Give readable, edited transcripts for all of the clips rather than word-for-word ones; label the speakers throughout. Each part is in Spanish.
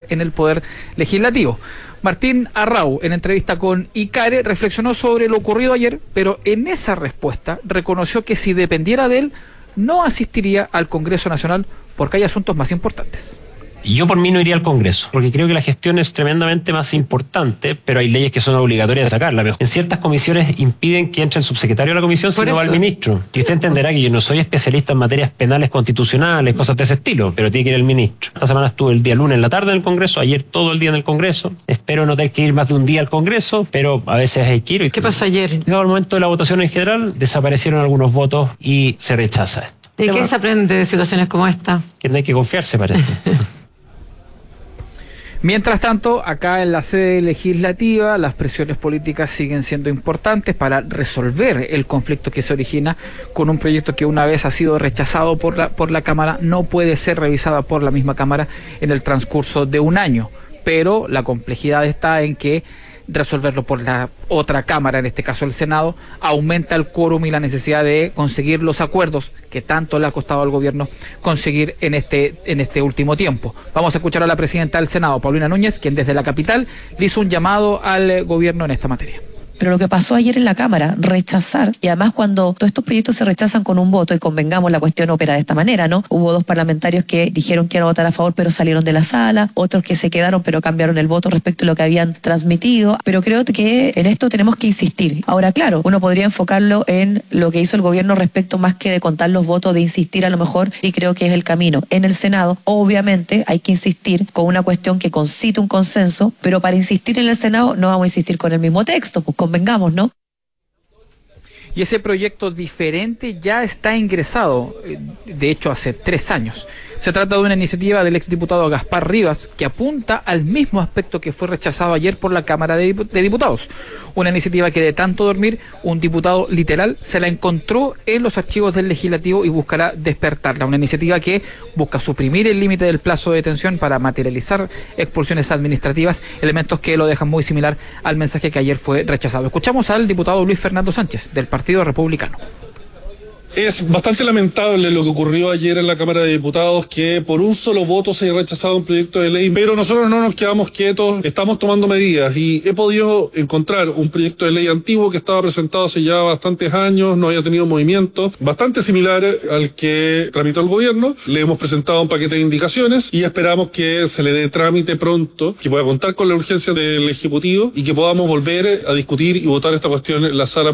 Speaker 1: en el Poder Legislativo. Martín Arrau, en entrevista con Icare, reflexionó sobre lo ocurrido ayer, pero en esa respuesta reconoció que si dependiera de él, no asistiría al Congreso Nacional porque hay asuntos más importantes.
Speaker 2: Yo por mí no iría al Congreso, porque creo que la gestión es tremendamente más importante, pero hay leyes que son obligatorias de sacarla. En ciertas comisiones impiden que entre el subsecretario de la comisión, sino va el ministro. Y usted entenderá que yo no soy especialista en materias penales constitucionales, cosas de ese estilo, pero tiene que ir el ministro. Esta semana estuve el día lunes en la tarde en el Congreso, ayer todo el día en el Congreso. Espero no tener que ir más de un día al Congreso, pero a veces hay que ir.
Speaker 3: ¿Qué pasó ayer?
Speaker 2: Llegado el momento de la votación en general, desaparecieron algunos votos y se rechaza esto.
Speaker 3: ¿Y qué se aprende de situaciones como esta?
Speaker 2: Que no hay que confiarse, parece.
Speaker 1: Mientras tanto, acá en la sede legislativa, las presiones políticas siguen siendo importantes para resolver el conflicto que se origina con un proyecto que una vez ha sido rechazado por la Cámara, no puede ser revisada por la misma Cámara en el transcurso de un año. Pero la complejidad está en que resolverlo por la otra Cámara, en este caso el Senado, aumenta el quórum y la necesidad de conseguir los acuerdos que tanto le ha costado al gobierno conseguir en este último tiempo. Vamos a escuchar a la presidenta del Senado, Paulina Núñez, quien desde la capital le hizo un llamado al gobierno en esta materia.
Speaker 4: Pero lo que pasó ayer en la Cámara, rechazar, y además cuando todos estos proyectos se rechazan con un voto, y convengamos, la cuestión opera de esta manera, ¿no? Hubo 2 parlamentarios que dijeron que iban a votar a favor, pero salieron de la sala, otros que se quedaron, pero cambiaron el voto respecto a lo que habían transmitido, pero creo que en esto tenemos que insistir. Ahora, claro, uno podría enfocarlo en lo que hizo el gobierno respecto más que de contar los votos, de insistir a lo mejor, y creo que es el camino. En el Senado, obviamente, hay que insistir con una cuestión que concite un consenso, pero para insistir en el Senado no vamos a insistir con el mismo texto, pues convengamos, ¿no?
Speaker 1: Y ese proyecto diferente ya está ingresado, de hecho hace 3 años. Se trata de una iniciativa del exdiputado Gaspar Rivas que apunta al mismo aspecto que fue rechazado ayer por la Cámara de Diputados. Una iniciativa que de tanto dormir, un diputado literal se la encontró en los archivos del Legislativo y buscará despertarla. Una iniciativa que busca suprimir el límite del plazo de detención para materializar expulsiones administrativas, elementos que lo dejan muy similar al mensaje que ayer fue rechazado. Escuchamos al diputado Luis Fernando Sánchez, del Partido Republicano.
Speaker 5: Es bastante lamentable lo que ocurrió ayer en la Cámara de Diputados, que por un solo voto se haya rechazado un proyecto de ley, pero nosotros no nos quedamos quietos, estamos tomando medidas y he podido encontrar un proyecto de ley antiguo que estaba presentado hace ya bastantes años, no había tenido movimiento, bastante similar al que tramitó el gobierno. Le hemos presentado un paquete de indicaciones y esperamos que se le dé trámite pronto, que pueda contar con la urgencia del Ejecutivo y que podamos volver a discutir y votar esta cuestión en la sala.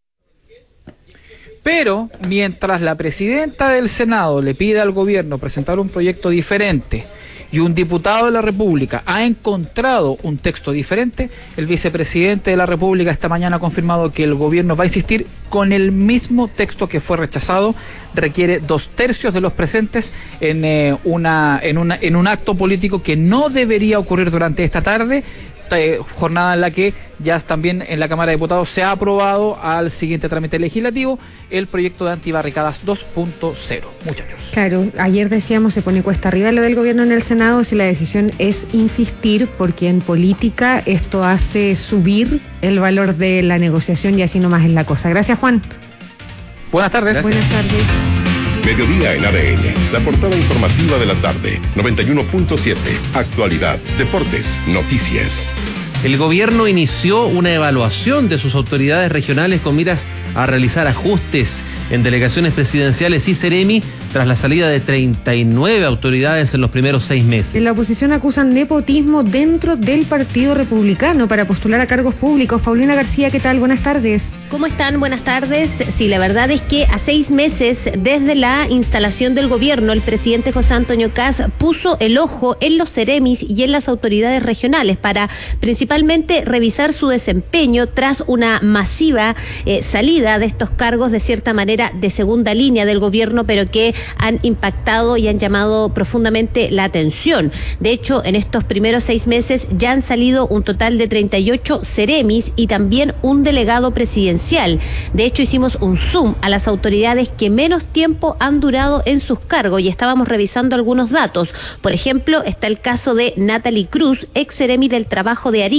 Speaker 1: Pero mientras la presidenta del Senado le pide al gobierno presentar un proyecto diferente y un diputado de la República ha encontrado un texto diferente, el vicepresidente de la República esta mañana ha confirmado que el gobierno va a insistir con el mismo texto que fue rechazado. Requiere 2/3 de los presentes en un acto político que no debería ocurrir durante esta tarde. Jornada en la que ya también en la Cámara de Diputados se ha aprobado al siguiente trámite legislativo el proyecto de antibarricadas 2.0. Muchachos.
Speaker 6: Claro, ayer decíamos se pone cuesta arriba lo del gobierno en el Senado si la decisión es insistir, porque en política esto hace subir el valor de la negociación y así nomás es la cosa. Gracias, Juan.
Speaker 1: Buenas tardes.
Speaker 6: Gracias. Buenas tardes.
Speaker 7: Mediodía en ADN, la portada informativa de la tarde, 91.7, actualidad, deportes, noticias.
Speaker 8: El gobierno inició una evaluación de sus autoridades regionales con miras a realizar ajustes en delegaciones presidenciales y Seremi tras la salida de 39 autoridades en los primeros 6 meses.
Speaker 6: En la oposición acusan nepotismo dentro del Partido Republicano para postular a cargos públicos. Paulina García, ¿qué tal? Buenas tardes.
Speaker 9: ¿Cómo están? Buenas tardes. Sí, la verdad es que a 6 meses desde la instalación del gobierno, el presidente José Antonio Kast puso el ojo en los Seremis y en las autoridades regionales para principalmente revisar su desempeño tras una masiva salida de estos cargos de cierta manera de segunda línea del gobierno, pero que han impactado y han llamado profundamente la atención. De hecho, en estos primeros 6 meses ya han salido un total de 38 Seremis y también un delegado presidencial. De hecho, hicimos un zoom a las autoridades que menos tiempo han durado en sus cargos y estábamos revisando algunos datos. Por ejemplo, está el caso de Natalie Cruz, ex Seremi del Trabajo de Arica,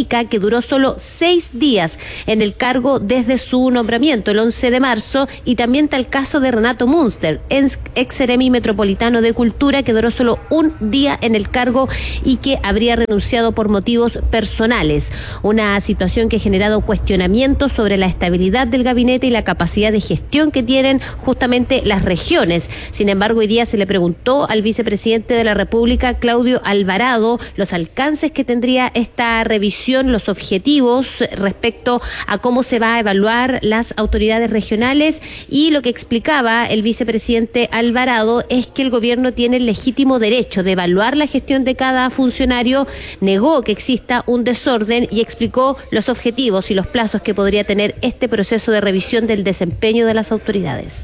Speaker 9: Arica, que duró solo 6 días en el cargo desde su nombramiento el 11 de marzo, y también está el caso de Renato Münster, ex seremi metropolitano de Cultura, que duró solo un día en el cargo y que habría renunciado por motivos personales. Una situación que ha generado cuestionamientos sobre la estabilidad del gabinete y la capacidad de gestión que tienen justamente las regiones. Sin embargo, hoy día se le preguntó al vicepresidente de la República, Claudio Alvarado, los alcances que tendría esta revisión, los objetivos respecto a cómo se va a evaluar las autoridades regionales, y lo que explicaba el vicepresidente Alvarado es que el gobierno tiene el legítimo derecho de evaluar la gestión de cada funcionario, negó que exista un desorden y explicó los objetivos y los plazos que podría tener este proceso de revisión del desempeño de las autoridades.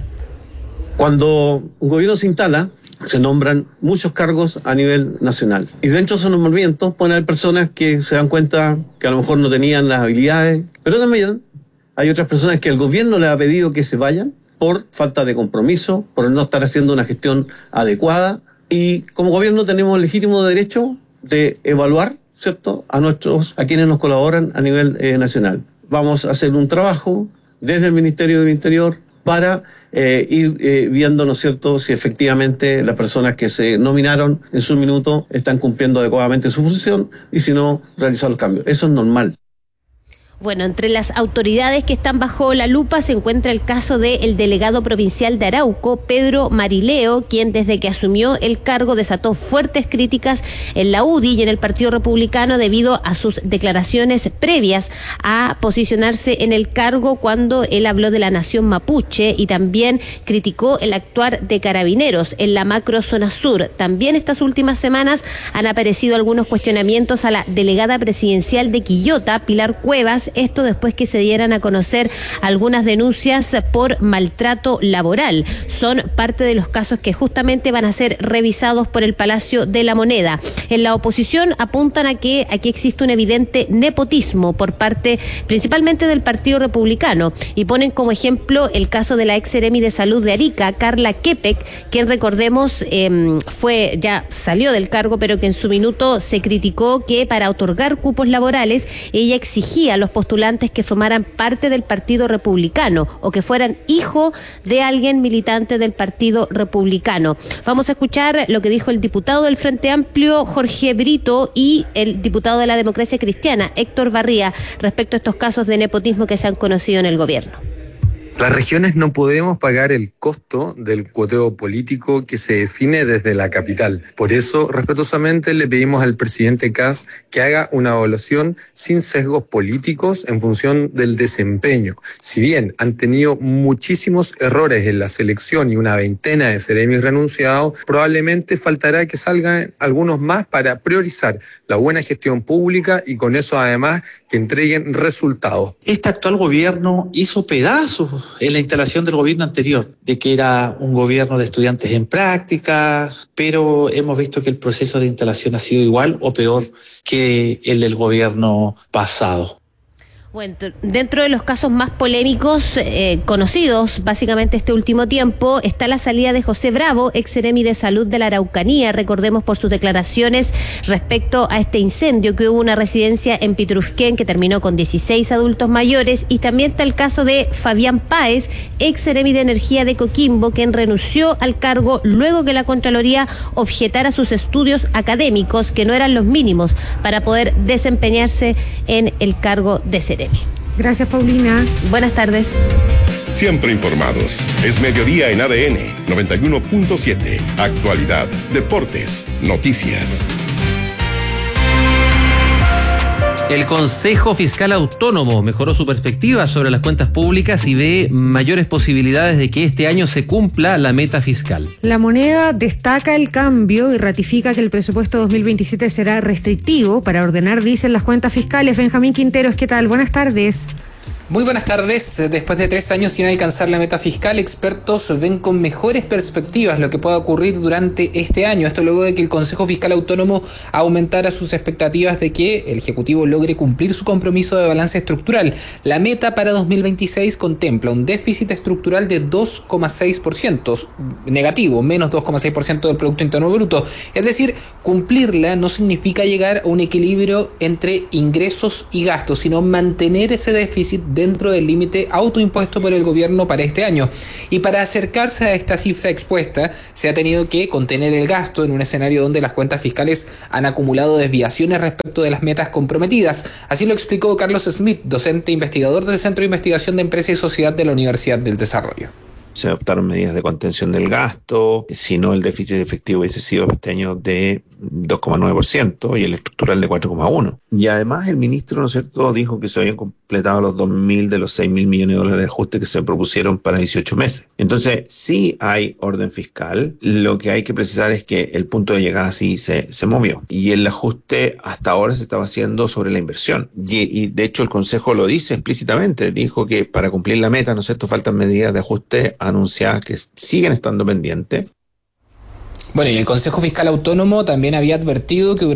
Speaker 10: Cuando un gobierno se instala, se nombran muchos cargos a nivel nacional. Y dentro de esos nombramientos pueden haber personas que se dan cuenta que a lo mejor no tenían las habilidades, pero también hay otras personas que el gobierno les ha pedido que se vayan por falta de compromiso, por no estar haciendo una gestión adecuada. Y como gobierno tenemos el legítimo derecho de evaluar, ¿cierto?, a quienes nos colaboran a nivel nacional. Vamos a hacer un trabajo desde el Ministerio del Interior para ir viendo, ¿no es cierto?, si efectivamente las personas que se nominaron en su minuto están cumpliendo adecuadamente su función, y si no, realizar los cambios. Eso es normal.
Speaker 9: Bueno, entre las autoridades que están bajo la lupa se encuentra el caso del delegado provincial de Arauco, Pedro Marileo, quien desde que asumió el cargo desató fuertes críticas en la UDI y en el Partido Republicano debido a sus declaraciones previas a posicionarse en el cargo, cuando él habló de la nación mapuche y también criticó el actuar de Carabineros en la macrozona sur. También estas últimas semanas han aparecido algunos cuestionamientos a la delegada presidencial de Quillota, Pilar Cuevas, esto después que se dieran a conocer algunas denuncias por maltrato laboral. Son parte de los casos que justamente van a ser revisados por el Palacio de la Moneda. En la oposición apuntan a que aquí existe un evidente nepotismo por parte principalmente del Partido Republicano, y ponen como ejemplo el caso de la ex seremi de Salud de Arica, Carla Kepek, quien recordemos salió del cargo, pero que en su minuto se criticó que para otorgar cupos laborales ella exigía a los postulantes que formaran parte del Partido Republicano o que fueran hijo de alguien militante del Partido Republicano. Vamos a escuchar lo que dijo el diputado del Frente Amplio, Jorge Brito, y el diputado de la Democracia Cristiana, Héctor Barría, respecto a estos casos de nepotismo que se han conocido en el gobierno.
Speaker 11: Las regiones no podemos pagar el costo del cuoteo político que se define desde la capital. Por eso, respetuosamente, le pedimos al presidente Kast que haga una evaluación sin sesgos políticos en función del desempeño. Si bien han tenido muchísimos errores en la selección y una veintena de seremis renunciados, probablemente faltará que salgan algunos más para priorizar la buena gestión pública y con eso además que entreguen resultados.
Speaker 12: Este actual gobierno hizo pedazos en la instalación del gobierno anterior, de que era un gobierno de estudiantes en práctica, pero hemos visto que el proceso de instalación ha sido igual o peor que el del gobierno pasado.
Speaker 9: Bueno, dentro de los casos más polémicos conocidos básicamente este último tiempo está la salida de José Bravo, ex seremi de Salud de la Araucanía, recordemos por sus declaraciones respecto a este incendio que hubo una residencia en Pitrufquén que terminó con 16 adultos mayores, y también está el caso de Fabián Páez, ex seremi de Energía de Coquimbo, quien renunció al cargo luego que la Contraloría objetara sus estudios académicos, que no eran los mínimos para poder desempeñarse en el cargo de seremi.
Speaker 6: Gracias, Paulina.
Speaker 9: Buenas tardes.
Speaker 7: Siempre informados. Es mediodía en ADN 91.7. Actualidad, deportes, noticias.
Speaker 8: El Consejo Fiscal Autónomo mejoró su perspectiva sobre las cuentas públicas y ve mayores posibilidades de que este año se cumpla la meta fiscal.
Speaker 6: La Moneda destaca el cambio y ratifica que el presupuesto 2027 será restrictivo para ordenar, dicen, las cuentas fiscales. Benjamín Quinteros, ¿qué tal? Buenas tardes.
Speaker 13: Muy buenas tardes. Después de 3 años sin alcanzar la meta fiscal, expertos ven con mejores perspectivas lo que pueda ocurrir durante este año. Esto luego de que el Consejo Fiscal Autónomo aumentara sus expectativas de que el Ejecutivo logre cumplir su compromiso de balance estructural. La meta para 2026 contempla un déficit estructural de 2,6%, negativo, menos 2,6% del Producto Interno Bruto. Es decir, cumplirla no significa llegar a un equilibrio entre ingresos y gastos, sino mantener ese déficit dentro del límite autoimpuesto por el gobierno para este año. Y para acercarse a esta cifra expuesta, se ha tenido que contener el gasto en un escenario donde las cuentas fiscales han acumulado desviaciones respecto de las metas comprometidas. Así lo explicó Carlos Smith, docente investigador del Centro de Investigación de Empresa y Sociedad de la Universidad del Desarrollo.
Speaker 14: Se adoptaron medidas de contención del gasto, si no el déficit efectivo hubiese sido este año de 2,9% y el estructural de 4,1%. Y además el ministro, ¿no es cierto?, dijo que se habían completado los 2.000 de los 6.000 millones de dólares de ajuste que se propusieron para 18 meses. Entonces, sí hay orden fiscal. Lo que hay que precisar es que el punto de llegada sí se movió. Y el ajuste hasta ahora se estaba haciendo sobre la inversión. Y de hecho el Consejo lo dice explícitamente. Dijo que para cumplir la meta, ¿no es cierto?, faltan medidas de ajuste anunciadas que siguen estando pendientes.
Speaker 13: Bueno, y el Consejo Fiscal Autónomo también había advertido que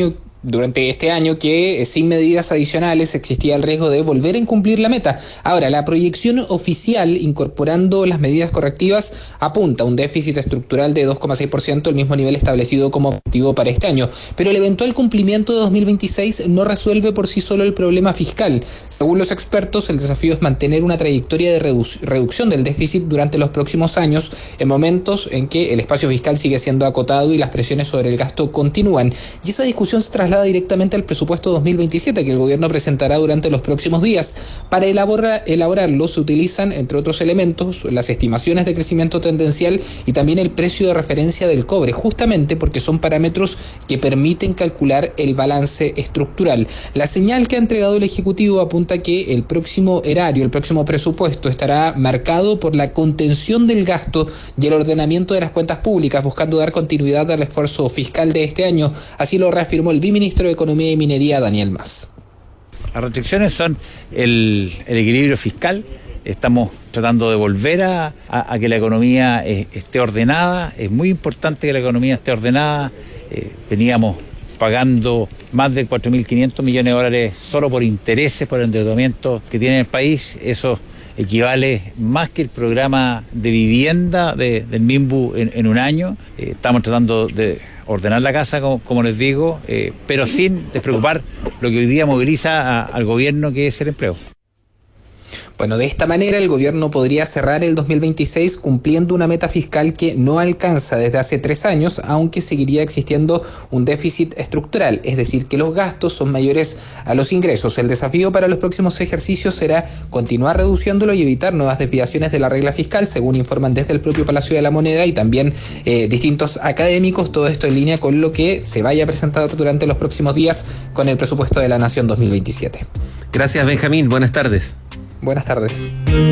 Speaker 13: durante este año que sin medidas adicionales existía el riesgo de volver a incumplir la meta. Ahora, la proyección oficial, incorporando las medidas correctivas, apunta a un déficit estructural de 2,6%, el mismo nivel establecido como objetivo para este año. Pero el eventual cumplimiento de 2026 no resuelve por sí solo el problema fiscal. Según los expertos, el desafío es mantener una trayectoria de reducción del déficit durante los próximos años, en momentos en que el espacio fiscal sigue siendo acotado y las presiones sobre el gasto continúan. Y esa discusión se traslada directamente al presupuesto 2027 que el gobierno presentará durante los próximos días. Para elaborarlo se utilizan, entre otros elementos, las estimaciones de crecimiento tendencial y también el precio de referencia del cobre, justamente porque son parámetros que permiten calcular el balance estructural. La señal que ha entregado el Ejecutivo apunta que el próximo erario, el próximo presupuesto, estará marcado por la contención del gasto y el ordenamiento de las cuentas públicas, buscando dar continuidad al esfuerzo fiscal de este año. Así lo reafirmó el Ministro de Economía y Minería, Daniel Mas.
Speaker 15: Las restricciones son el equilibrio fiscal. Estamos tratando de volver a que la economía esté ordenada. Es muy importante que la economía esté ordenada. Veníamos pagando más de 4.500 millones de dólares solo por intereses, por el endeudamiento que tiene el país. Eso equivale más que el programa de vivienda del MIMBU en un año. Estamos tratando de ordenar la casa, como les digo, pero sin despreocupar lo que hoy día moviliza al gobierno, que es el empleo.
Speaker 13: Bueno, de esta manera el gobierno podría cerrar el 2026 cumpliendo una meta fiscal que no alcanza desde hace 3 años, aunque seguiría existiendo un déficit estructural, es decir, que los gastos son mayores a los ingresos. El desafío para los próximos ejercicios será continuar reduciéndolo y evitar nuevas desviaciones de la regla fiscal, según informan desde el propio Palacio de la Moneda y también distintos académicos. Todo esto en línea con lo que se vaya a presentar durante los próximos días con el presupuesto de la Nación 2027.
Speaker 8: Gracias, Benjamín. Buenas tardes.
Speaker 13: Buenas tardes.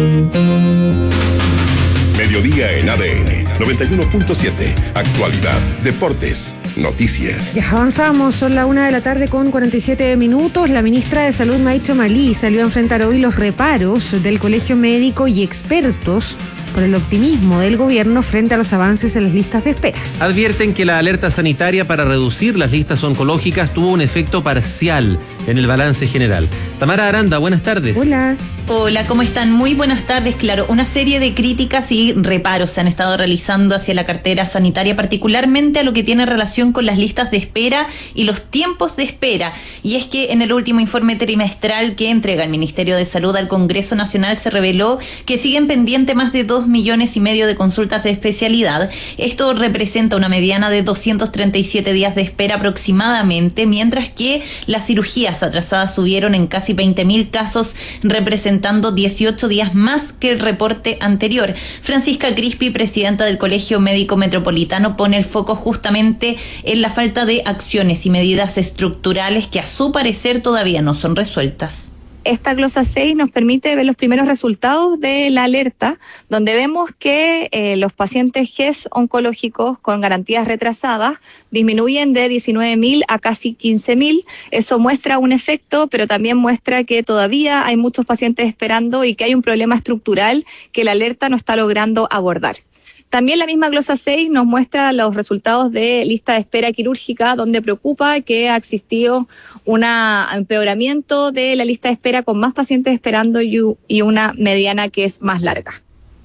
Speaker 7: Mediodía en ADN 91.7. Actualidad, deportes, noticias.
Speaker 6: Ya avanzamos, son la 1:47 p.m. La ministra de Salud, Maicho Malí, salió a enfrentar hoy los reparos del Colegio Médico y expertos por el optimismo del gobierno frente a los avances en las listas de espera.
Speaker 8: Advierten que la alerta sanitaria para reducir las listas oncológicas tuvo un efecto parcial en el balance general. Tamara Aranda, buenas tardes.
Speaker 6: Hola.
Speaker 16: Hola, ¿cómo están? Muy buenas tardes. Claro, una serie de críticas y reparos se han estado realizando hacia la cartera sanitaria, particularmente a lo que tiene relación con las listas de espera y los tiempos de espera. Y es que en el último informe trimestral que entrega el Ministerio de Salud al Congreso Nacional se reveló que siguen pendientes más de 2,5 millones de consultas de especialidad. Esto representa una mediana de 237 días de espera aproximadamente, mientras que las cirugías atrasadas subieron en casi 20.000 casos, representando 18 días más que el reporte anterior. Francisca Crispi, presidenta del Colegio Médico Metropolitano, pone el foco justamente en la falta de acciones y medidas estructurales que a su parecer todavía no son resueltas.
Speaker 17: esta glosa 6 nos permite ver los primeros resultados de la alerta, donde vemos que los pacientes GES oncológicos con garantías retrasadas disminuyen de 19.000 a casi 15.000. Eso muestra un efecto, pero también muestra que todavía hay muchos pacientes esperando y que hay un problema estructural que la alerta no está logrando abordar. También la misma glosa 6 nos muestra los resultados de lista de espera quirúrgica, donde preocupa que ha existido un empeoramiento de la lista de espera con más pacientes esperando y una mediana que es más larga.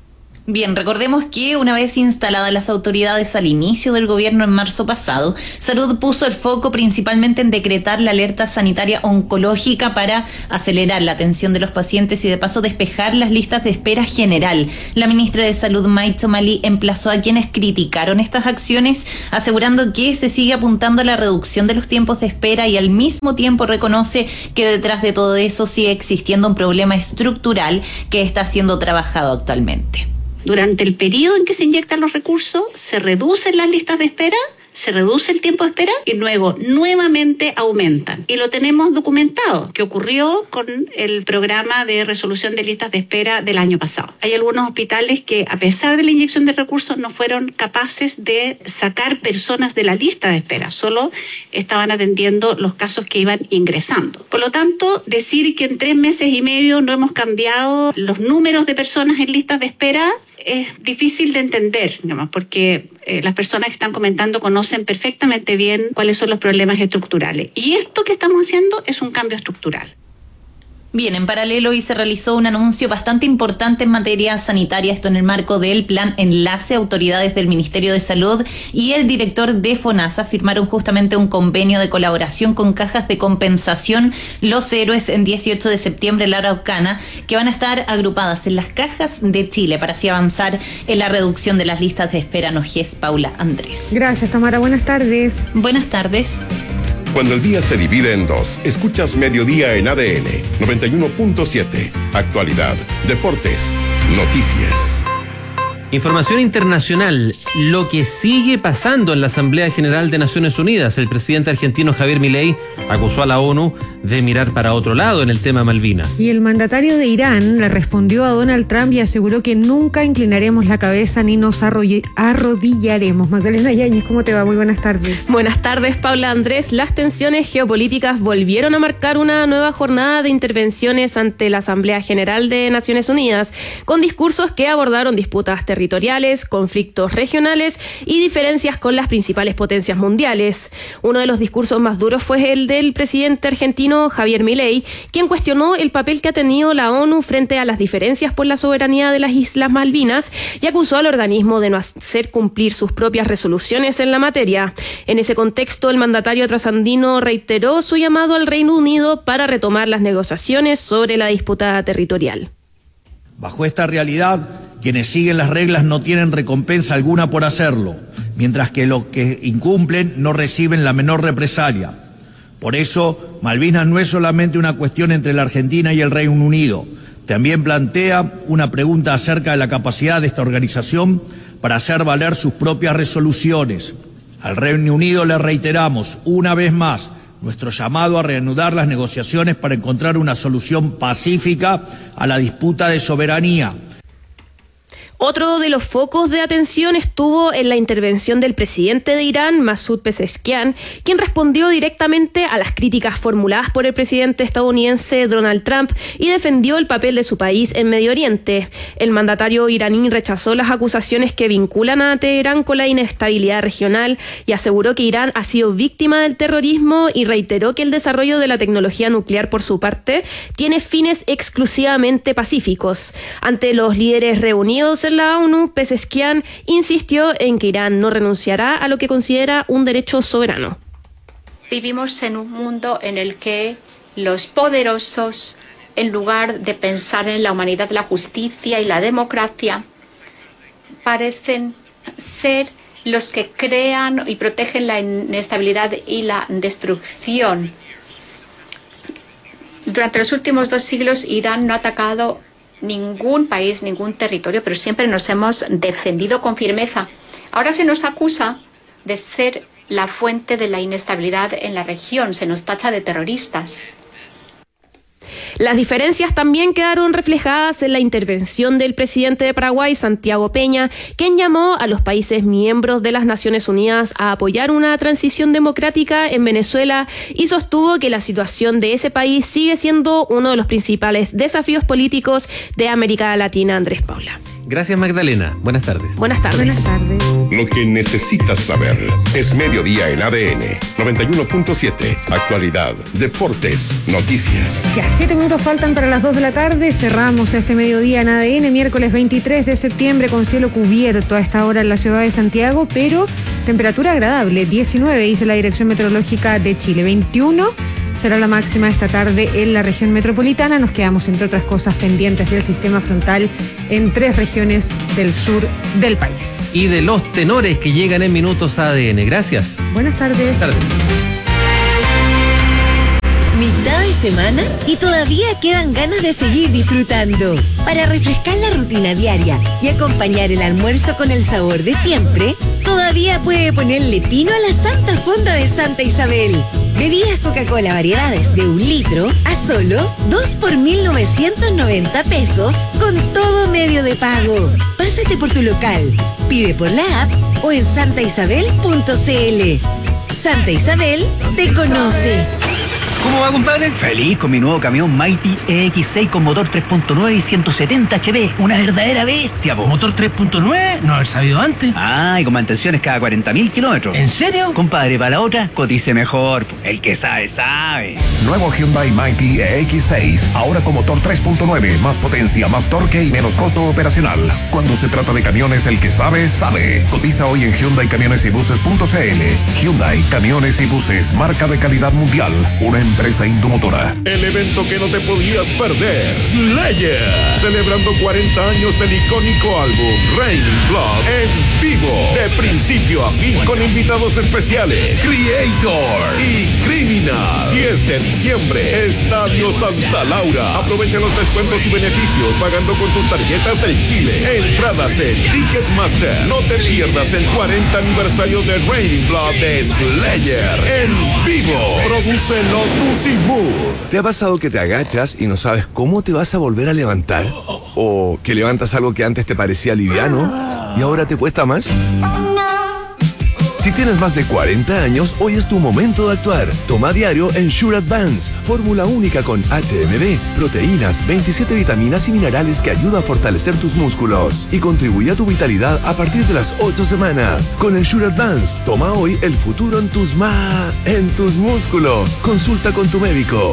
Speaker 16: Bien, recordemos que una vez instaladas las autoridades al inicio del gobierno en marzo pasado, Salud puso el foco principalmente en decretar la alerta sanitaria oncológica para acelerar la atención de los pacientes y de paso despejar las listas de espera general. La ministra de Salud, May Tomalí, emplazó a quienes criticaron estas acciones, asegurando que se sigue apuntando a la reducción de los tiempos de espera y al mismo tiempo reconoce que detrás de todo eso sigue existiendo un problema estructural que está siendo trabajado actualmente.
Speaker 18: Durante el periodo en que se inyectan los recursos, se reducen las listas de espera, se reduce el tiempo de espera y luego nuevamente aumentan. Y lo tenemos documentado, que ocurrió con el programa de resolución de listas de espera del año pasado. Hay algunos hospitales que, a pesar de la inyección de recursos, no fueron capaces de sacar personas de la lista de espera, solo estaban atendiendo los casos que iban ingresando. Por lo tanto, decir que en 3 meses y medio no hemos cambiado los números de personas en listas de espera es difícil de entender, digamos, porque las personas que están comentando conocen perfectamente bien cuáles son los problemas estructurales. Y esto que estamos haciendo es un cambio estructural.
Speaker 16: Bien, en paralelo hoy se realizó un anuncio bastante importante en materia sanitaria, esto en el marco del plan Enlace. Autoridades del Ministerio de Salud y el director de FONASA firmaron justamente un convenio de colaboración con cajas de compensación Los Héroes en 18 de septiembre en la Araucana, que van a estar agrupadas en las cajas de Chile para así avanzar en la reducción de las listas de espera. Nojes Paula Andrés.
Speaker 6: Gracias, Tamara. Buenas tardes.
Speaker 16: Buenas tardes.
Speaker 7: Cuando el día se divide en dos, escuchas Mediodía en ADN 91.7. Actualidad, deportes, noticias.
Speaker 8: Información internacional. Lo que sigue pasando en la Asamblea General de Naciones Unidas. El presidente argentino Javier Milei acusó a la ONU de mirar para otro lado en el tema Malvinas.
Speaker 6: Y el mandatario de Irán le respondió a Donald Trump y aseguró que nunca inclinaremos la cabeza ni nos arrodillaremos. Magdalena Yáñez, ¿cómo te va? Muy buenas tardes.
Speaker 19: Buenas tardes, Paula Andrés. Las tensiones geopolíticas volvieron a marcar una nueva jornada de intervenciones ante la Asamblea General de Naciones Unidas, con discursos que abordaron disputas territoriales, conflictos regionales y diferencias con las principales potencias mundiales. Uno de los discursos más duros fue el del presidente argentino Javier Milei, quien cuestionó el papel que ha tenido la ONU frente a las diferencias por la soberanía de las Islas Malvinas y acusó al organismo de no hacer cumplir sus propias resoluciones en la materia. En ese contexto, el mandatario trasandino reiteró su llamado al Reino Unido para retomar las negociaciones sobre la disputa territorial.
Speaker 20: Bajo esta realidad, quienes siguen las reglas no tienen recompensa alguna por hacerlo, mientras que los que incumplen no reciben la menor represalia. Por eso, Malvinas no es solamente una cuestión entre la Argentina y el Reino Unido, también plantea una pregunta acerca de la capacidad de esta organización para hacer valer sus propias resoluciones. Al Reino Unido le reiteramos una vez más nuestro llamado a reanudar las negociaciones para encontrar una solución pacífica a la disputa de soberanía.
Speaker 19: Otro de los focos de atención estuvo en la intervención del presidente de Irán, Masoud Pezeshkian, quien respondió directamente a las críticas formuladas por el presidente estadounidense Donald Trump y defendió el papel de su país en Medio Oriente. El mandatario iraní rechazó las acusaciones que vinculan a Teherán con la inestabilidad regional y aseguró que Irán ha sido víctima del terrorismo y reiteró que el desarrollo de la tecnología nuclear, por su parte, tiene fines exclusivamente pacíficos. Ante los líderes reunidos en la ONU, Pezeshkian insistió en que Irán no renunciará a lo que considera un derecho soberano.
Speaker 21: Vivimos en un mundo en el que los poderosos, en lugar de pensar en la humanidad, la justicia y la democracia, parecen ser los que crean y protegen la inestabilidad y la destrucción. Durante los últimos 2 siglos, Irán no ha atacado ningún país, ningún territorio, pero siempre nos hemos defendido con firmeza. Ahora se nos acusa de ser la fuente de la inestabilidad en la región, se nos tacha de terroristas.
Speaker 19: Las diferencias también quedaron reflejadas en la intervención del presidente de Paraguay, Santiago Peña, quien llamó a los países miembros de las Naciones Unidas a apoyar una transición democrática en Venezuela y sostuvo que la situación de ese país sigue siendo uno de los principales desafíos políticos de América Latina. Andrés Paula.
Speaker 8: Gracias, Magdalena. Buenas tardes.
Speaker 19: Buenas tardes.
Speaker 6: Buenas tardes.
Speaker 7: Lo que necesitas saber es Mediodía en ADN 91.7. Actualidad, deportes, noticias.
Speaker 6: Ya 7 minutos faltan para las 2 de la tarde. Cerramos este mediodía en ADN, miércoles 23 de septiembre, con cielo cubierto a esta hora en la ciudad de Santiago, pero temperatura agradable. 19 dice la Dirección Meteorológica de Chile. 21 será la máxima esta tarde en la región metropolitana. Nos quedamos, entre otras cosas, pendientes del sistema frontal en 3 regiones del sur del país.
Speaker 8: Y de los tenores que llegan en minutos a ADN. Gracias.
Speaker 6: Buenas tardes.
Speaker 8: Buenas tardes.
Speaker 3: Mitad de semana y todavía quedan ganas de seguir disfrutando. Para refrescar la rutina diaria y acompañar el almuerzo con el sabor de siempre, todavía puede ponerle pino a la Santa Fonda de Santa Isabel. Bebidas Coca-Cola variedades de 1 litro a solo 2 por 1.990 pesos con todo medio de pago. Pásate por tu local, pide por la app o en santaisabel.cl. Santa Isabel te conoce.
Speaker 22: ¿Cómo va, compadre? Feliz con mi nuevo camión Mighty EX6 con motor 3.9 y 170 HP. Una verdadera bestia, po. ¿Motor 3.9? No haber sabido antes. Ah, y con mantenciones cada 40.000 kilómetros. ¿En serio? Compadre, para la otra, cotice mejor. El que sabe, sabe.
Speaker 23: Nuevo Hyundai Mighty EX6. Ahora con motor 3.9. Más potencia, más torque y menos costo operacional. Cuando se trata de camiones, el que sabe, sabe. Cotiza hoy en HyundaiCamionesYbuses.cl. Hyundai Camiones y Buses. Marca de calidad mundial. Una empresa Indomotora.
Speaker 7: El evento que no te podías perder. Slayer. Celebrando 40 años del icónico álbum Raining Blood en vivo. De principio a fin con invitados especiales. Creator y Criminal. 10 de diciembre. Estadio Santa Laura. Aprovecha los descuentos y beneficios pagando con tus tarjetas del Chile. Entradas en Ticketmaster. No te pierdas el 40 aniversario de Raining Blood de Slayer en vivo. Prodúcelo
Speaker 24: ¿Te ha pasado que te agachas y no sabes cómo te vas a volver a levantar? ¿O que levantas algo que antes te parecía liviano y ahora te cuesta más? Si tienes más de 40 años, hoy es tu momento de actuar. Toma diario Ensure Advance, fórmula única con HMB, proteínas, 27 vitaminas y minerales que ayudan a fortalecer tus músculos y contribuye a tu vitalidad a partir de las 8 semanas. Con Ensure Advance, toma hoy el futuro en tus músculos. Consulta con tu médico.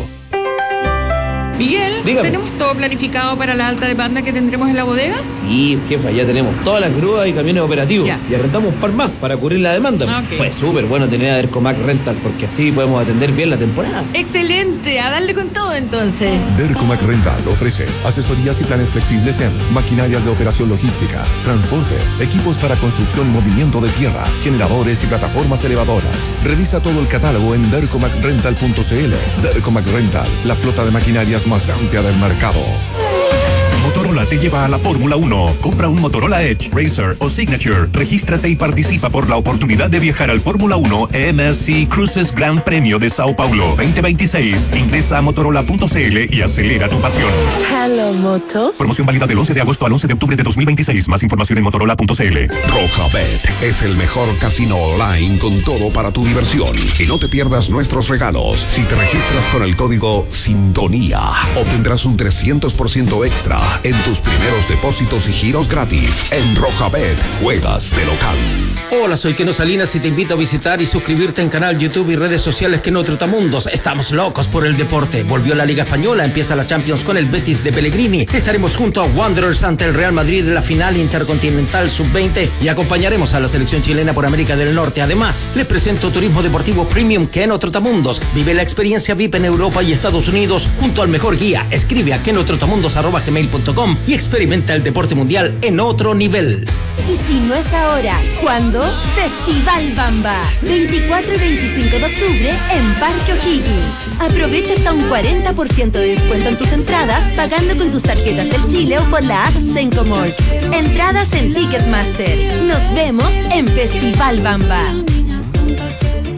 Speaker 25: Miguel,
Speaker 23: Dígame.
Speaker 25: ¿tenemos todo planificado para la alta demanda que tendremos en la bodega?
Speaker 26: Sí, jefa, ya tenemos todas las grúas y camiones operativos.
Speaker 25: Ya.
Speaker 26: Y arrendamos un par más para cubrir la demanda.
Speaker 25: Ok.
Speaker 26: Fue súper bueno tener a Dercomac Rental porque así podemos atender bien la temporada.
Speaker 25: Excelente, a darle con todo entonces.
Speaker 23: Dercomac Rental ofrece asesorías y planes flexibles en maquinarias de operación logística, transporte, equipos para construcción y movimiento de tierra, generadores y plataformas elevadoras. Revisa todo el catálogo en dercomacrental.cl. Dercomac Rental, la flota de maquinarias más amplia del mercado.
Speaker 27: Motorola te lleva a la Fórmula 1. Compra un Motorola Edge, Racer o Signature. Regístrate y participa por la oportunidad de viajar al Fórmula 1 MSC Cruises Gran Premio de Sao Paulo 2026. Ingresa a motorola.cl y acelera tu pasión.
Speaker 3: Hello, Moto.
Speaker 27: Promoción válida del 11 de agosto al 11 de octubre de 2026. Más información en motorola.cl.
Speaker 7: Rojabet es el mejor casino online con todo para tu diversión. Y no te pierdas nuestros regalos. Si te registras con el código SINTONÍA, obtendrás un 300% extra en tus primeros depósitos y giros gratis. En Rojabet, juegas de local.
Speaker 28: Hola, soy Keno Salinas y te invito a visitar y suscribirte en canal YouTube y redes sociales Keno Trotamundos. Estamos locos por el deporte. Volvió la Liga Española, empieza la Champions con el Betis de Pellegrini. Estaremos junto a Wanderers ante el Real Madrid en la final intercontinental sub-20 y acompañaremos a la selección chilena por América del Norte. Además, les presento Turismo Deportivo Premium Keno Trotamundos. Vive la experiencia VIP en Europa y Estados Unidos junto al mejor guía. Escribe a kenotrotamundos@gmail.com y experimenta el deporte mundial en otro nivel.
Speaker 3: Y si no es ahora, ¿cuándo? Festival Bamba. 24 y 25 de octubre en Parque O'Higgins. Aprovecha hasta un 40% de descuento en tus entradas pagando con tus tarjetas del Chile o por la app Senco Malls. Entradas en Ticketmaster. Nos vemos en Festival Bamba.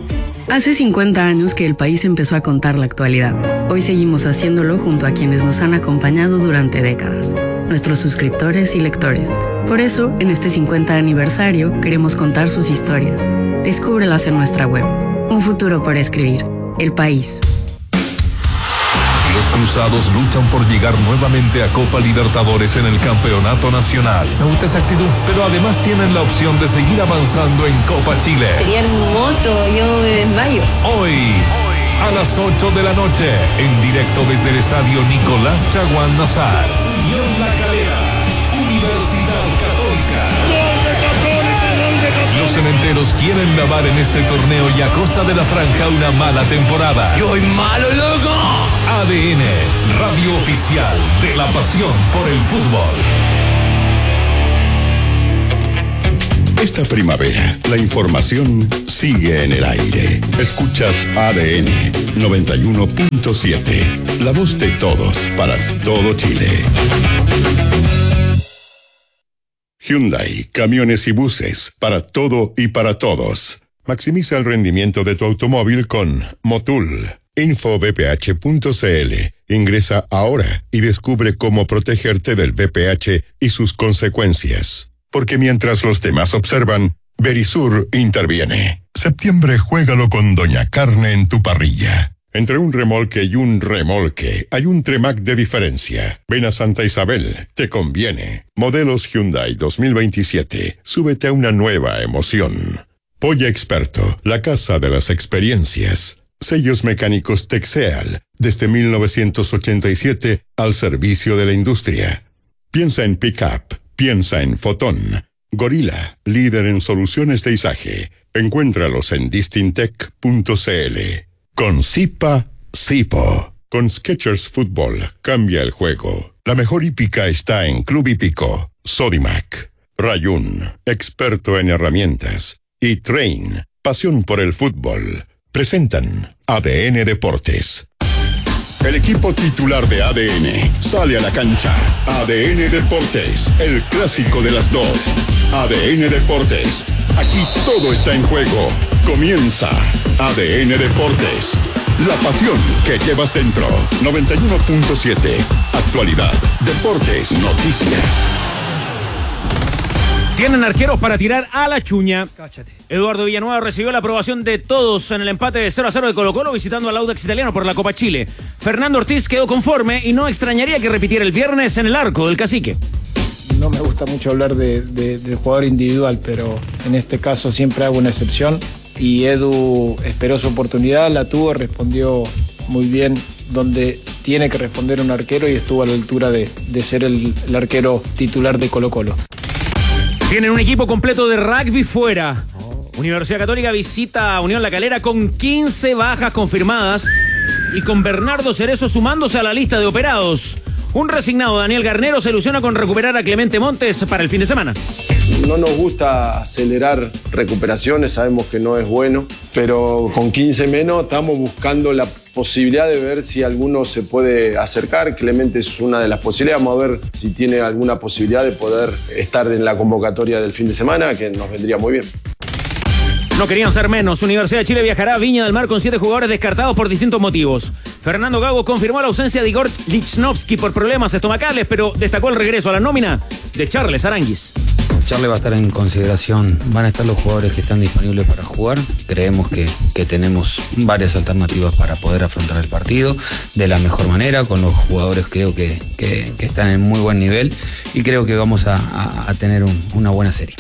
Speaker 1: Hace 50 años que el país empezó a contar la actualidad. Hoy seguimos haciéndolo junto a quienes nos han acompañado durante décadas, nuestros suscriptores y lectores. Por eso, en este 50 aniversario, queremos contar sus historias. Descúbrelas en nuestra web. Un futuro por escribir. El País.
Speaker 23: Los Cruzados luchan por llegar nuevamente a Copa Libertadores en el Campeonato Nacional.
Speaker 2: Me gusta esa actitud.
Speaker 23: Pero además tienen la opción de seguir avanzando en Copa Chile.
Speaker 2: Sería hermoso, yo me desmayo.
Speaker 23: Hoy, a las 8 de la noche, en directo desde el estadio Nicolás Chaguán Nazar. Unión La Calera, Universidad Católica. Los cementeros quieren lavar en este torneo y a costa de la franja una mala temporada.
Speaker 2: ¡Yo soy malo, loco!
Speaker 23: ADN, radio oficial de la pasión por el fútbol.
Speaker 4: Esta primavera, la información sigue en el aire. Escuchas ADN 91.7, la voz de todos para todo Chile. Hyundai, camiones y buses, para todo y para todos. Maximiza el rendimiento de tu automóvil con Motul. Infobph.cl. Ingresa ahora y descubre cómo protegerte del VPH y sus consecuencias. Porque mientras los demás observan, Verisur interviene. Septiembre, juégalo con Doña Carne en tu parrilla. Entre un remolque y un remolque, hay un Tremac de diferencia. Ven a Santa Isabel, te conviene. Modelos Hyundai 2027. Súbete a una nueva emoción. Polla Experto, la casa de las experiencias. Sellos mecánicos Texeal, desde 1987 al servicio de la industria. Piensa en Pickup, piensa en Fotón. Gorila, líder en soluciones de izaje. Encuéntralos en distintec.cl. Con Zipa, Zipo. Con Skechers Fútbol, cambia el juego. La mejor hípica está en Club Hípico. Sodimac. Rayun, experto en herramientas. Y Train, pasión por el fútbol. Presentan ADN Deportes. El equipo titular de ADN sale a la cancha. ADN Deportes, el clásico de las dos. ADN Deportes, aquí todo está en juego. Comienza ADN Deportes, la pasión que llevas dentro. 91.7, actualidad, deportes, noticias.
Speaker 5: Tienen arqueros para tirar a la chuña. Eduardo Villanueva recibió la aprobación de todos en el empate de 0-0 de Colo-Colo visitando al Audax Italiano por la Copa Chile. Fernando Ortiz quedó conforme y no extrañaría que repitiera el viernes en el arco del Cacique.
Speaker 9: No me gusta mucho hablar del jugador individual, pero en este caso siempre hago una excepción. Y Edu esperó su oportunidad, la tuvo, respondió muy bien donde tiene que responder un arquero y estuvo a la altura de ser el arquero titular de Colo-Colo.
Speaker 5: Tienen un equipo completo de rugby fuera. Universidad Católica visita a Unión La Calera con 15 bajas confirmadas y con Bernardo Cerezo sumándose a la lista de operados. Un resignado Daniel Garnero se ilusiona con recuperar a Clemente Montes para el fin de semana.
Speaker 10: No nos gusta acelerar recuperaciones, sabemos que no es bueno, pero con 15 menos estamos buscando la posibilidad de ver si alguno se puede acercar. Clemente es una de las posibilidades, vamos a ver si tiene alguna posibilidad de poder estar en la convocatoria del fin de semana, que nos vendría muy bien.
Speaker 5: No querían ser menos. Universidad de Chile viajará a Viña del Mar con 7 jugadores descartados por distintos motivos. Fernando Gago confirmó la ausencia de Igor Lichnowsky por problemas estomacales, pero destacó el regreso a la nómina de Charles Aranguis.
Speaker 11: Charles va a estar en consideración, van a estar los jugadores que están disponibles para jugar. Creemos que tenemos varias alternativas para poder afrontar el partido de la mejor manera, con los jugadores creo que están en muy buen nivel y creo que vamos a tener una buena serie.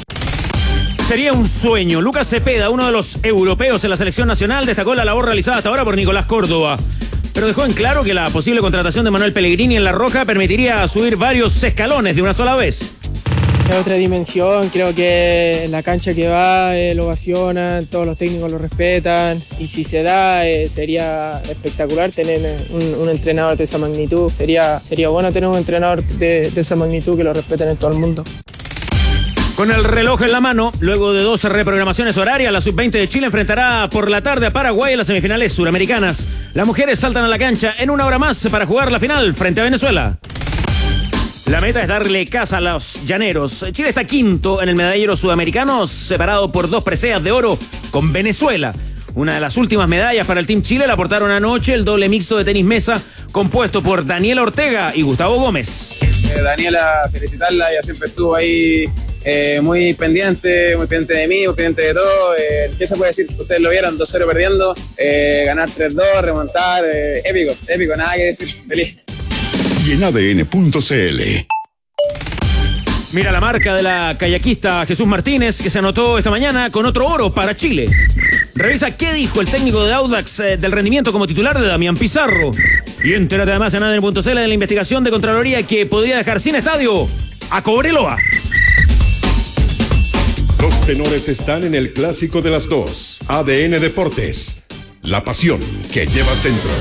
Speaker 5: Sería un sueño. Lucas Cepeda, uno de los europeos en la selección nacional, destacó la labor realizada hasta ahora por Nicolás Córdoba. Pero dejó en claro que la posible contratación de Manuel Pellegrini en La Roja permitiría subir varios escalones de una sola vez.
Speaker 12: Es otra dimensión, creo que en la cancha que va lo ovacionan, todos los técnicos lo respetan y si se da sería espectacular tener un entrenador de esa magnitud. Sería bueno tener un entrenador de esa magnitud que lo respeten en todo el mundo.
Speaker 5: Con el reloj en la mano, luego de 2 reprogramaciones horarias, la Sub-20 de Chile enfrentará por la tarde a Paraguay en las semifinales suramericanas. Las mujeres saltan a la cancha en una hora más para jugar la final frente a Venezuela. La meta es darle casa a los llaneros. Chile está quinto en el medallero sudamericano, separado por 2 preseas de oro con Venezuela. Una de las últimas medallas para el Team Chile la aportaron anoche el doble mixto de tenis mesa compuesto por Daniela Ortega y Gustavo Gómez.
Speaker 13: Daniela, felicitarla, ella siempre estuvo ahí muy pendiente de mí, muy pendiente de todo. ¿Qué se puede decir? Ustedes lo vieron, 2-0 perdiendo, ganar 3-2, remontar, épico, nada que decir, feliz.
Speaker 4: Y en ADN.cl.
Speaker 5: Mira la marca de la kayakista Jesús Martínez, que se anotó esta mañana con otro oro para Chile. Revisa qué dijo el técnico de Audax del rendimiento como titular de Damián Pizarro. Y entérate además en ADN.cl de la investigación de Contraloría que podría dejar sin estadio a Cobreloa.
Speaker 4: Los tenores están en el clásico de las dos. ADN Deportes. La pasión que llevas dentro.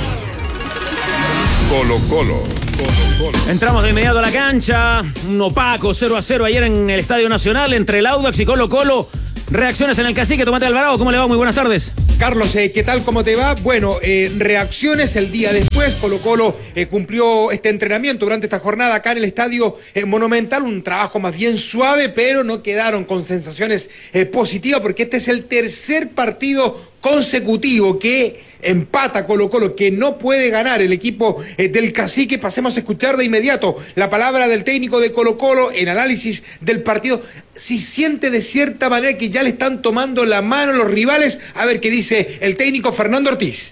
Speaker 4: Colo-Colo.
Speaker 5: Entramos de inmediato a la cancha. Un opaco 0-0 ayer en el Estadio Nacional entre el Audax y Colo-Colo. Reacciones en el Cacique. Tomate Alvarado, ¿cómo le va? Muy buenas tardes.
Speaker 14: Carlos, ¿qué tal? ¿Cómo te va? Bueno, reacciones el día después. Colo-Colo cumplió este entrenamiento durante esta jornada acá en el Estadio Monumental. Un trabajo más bien suave, pero no quedaron con sensaciones positivas porque este es el tercer partido consecutivo que empata Colo-Colo, que no puede ganar el equipo del Cacique. Pasemos a escuchar de inmediato la palabra del técnico de Colo-Colo en análisis del partido. Si siente de cierta manera que ya le están tomando la mano los rivales, a ver qué dice el técnico Fernando Ortiz.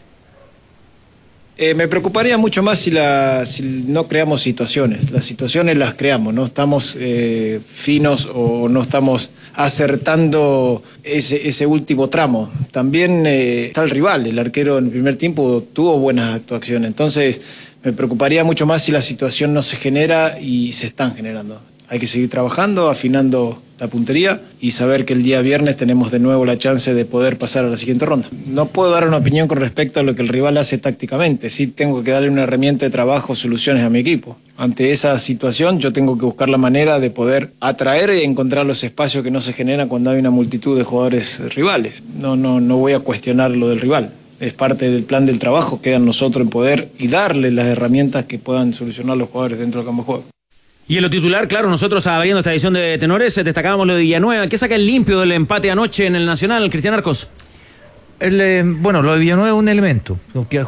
Speaker 9: Me preocuparía mucho más si no creamos situaciones. Las situaciones las creamos, no estamos finos o no estamos acertando ese último tramo. También está el rival, el arquero en el primer tiempo tuvo buenas actuaciones. Entonces me preocuparía mucho más si la situación no se genera y se están generando. Hay que seguir trabajando, afinando la puntería y saber que el día viernes tenemos de nuevo la chance de poder pasar a la siguiente ronda. No puedo dar una opinión con respecto a lo que el rival hace tácticamente. Sí tengo que darle una herramienta de trabajo, soluciones a mi equipo. Ante esa situación yo tengo que buscar la manera de poder atraer y encontrar los espacios que no se generan cuando hay una multitud de jugadores rivales. No voy a cuestionar lo del rival. Es parte del plan del trabajo, queda en nosotros en poder y darle las herramientas que puedan solucionar los jugadores dentro del campo de juego.
Speaker 5: Y en lo titular, claro, nosotros abriendo esta edición de Tenores destacábamos lo de Villanueva. ¿Qué saca el limpio del empate anoche en el Nacional, Cristian Arcos?
Speaker 15: Bueno, lo de Villanueva es un elemento que ha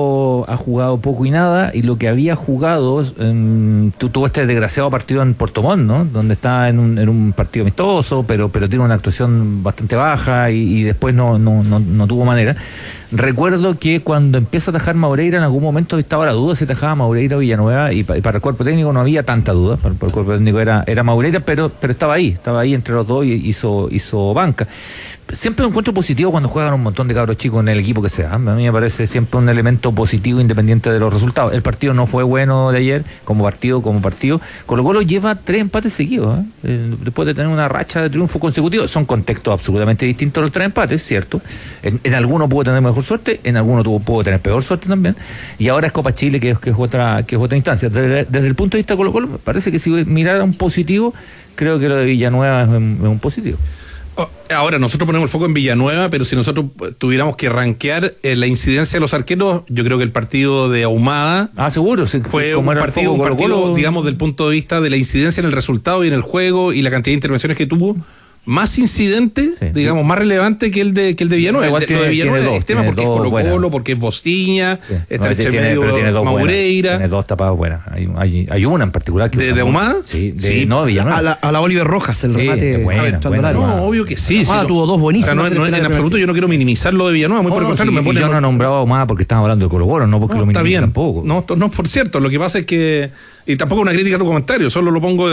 Speaker 15: jugado poco y nada, y lo que había jugado tuvo este desgraciado partido en Puerto Montt, ¿no? Donde está en un partido amistoso, pero tiene una actuación bastante baja y después no tuvo manera. Recuerdo que cuando empieza a atajar Maureira, en algún momento estaba la duda si atajaba Maureira o Villanueva, y para el cuerpo técnico no había tanta duda. Para el cuerpo técnico era Maureira, pero estaba ahí entre los dos y hizo banca. Siempre me encuentro positivo cuando juegan un montón de cabros chicos en el equipo que sea. A mí me parece siempre un elemento positivo independiente de los resultados. El partido no fue bueno de ayer, como partido. Colo-Colo lleva 3 empates seguidos, después de tener una racha de triunfo consecutivo. Son contextos absolutamente distintos los 3 empates, ¿cierto? En algunos pudo tener mejor suerte, en algunos pudo tener peor suerte también. Y ahora es Copa Chile, que es otra instancia. Desde el punto de vista de Colo-Colo, me parece que si mirara un positivo, creo que lo de Villanueva es un positivo.
Speaker 16: Ahora, nosotros ponemos el foco en Villanueva, pero si nosotros tuviéramos que rankear la incidencia de los arqueros, yo creo que el partido de Ahumada
Speaker 15: seguro, sí,
Speaker 16: fue un partido, digamos, del punto de vista de la incidencia en el resultado y en el juego y la cantidad de intervenciones que tuvo, más incidente, digamos, más relevante que el de Villanueva. Igual lo de Villanueva es tema porque es Colo-Colo, porque es Bostiña, está entre medio Maureira.
Speaker 15: Tiene 2 tapadas buenas. Hay una en particular.
Speaker 16: ¿De Ahumada?
Speaker 15: Sí, no, de Villanueva.
Speaker 16: A la Oliver Rojas, el remate. No, obvio que sí.
Speaker 15: Ahumada tuvo 2 buenísimas.
Speaker 16: En absoluto yo no quiero minimizar lo de Villanueva, muy por el contrario.
Speaker 15: Yo no nombraba a Ahumada porque estamos hablando de Colo-Colo, no porque lo minimicé tampoco.
Speaker 16: No, por cierto, lo que pasa es que, y tampoco una crítica a tu comentario, solo lo pongo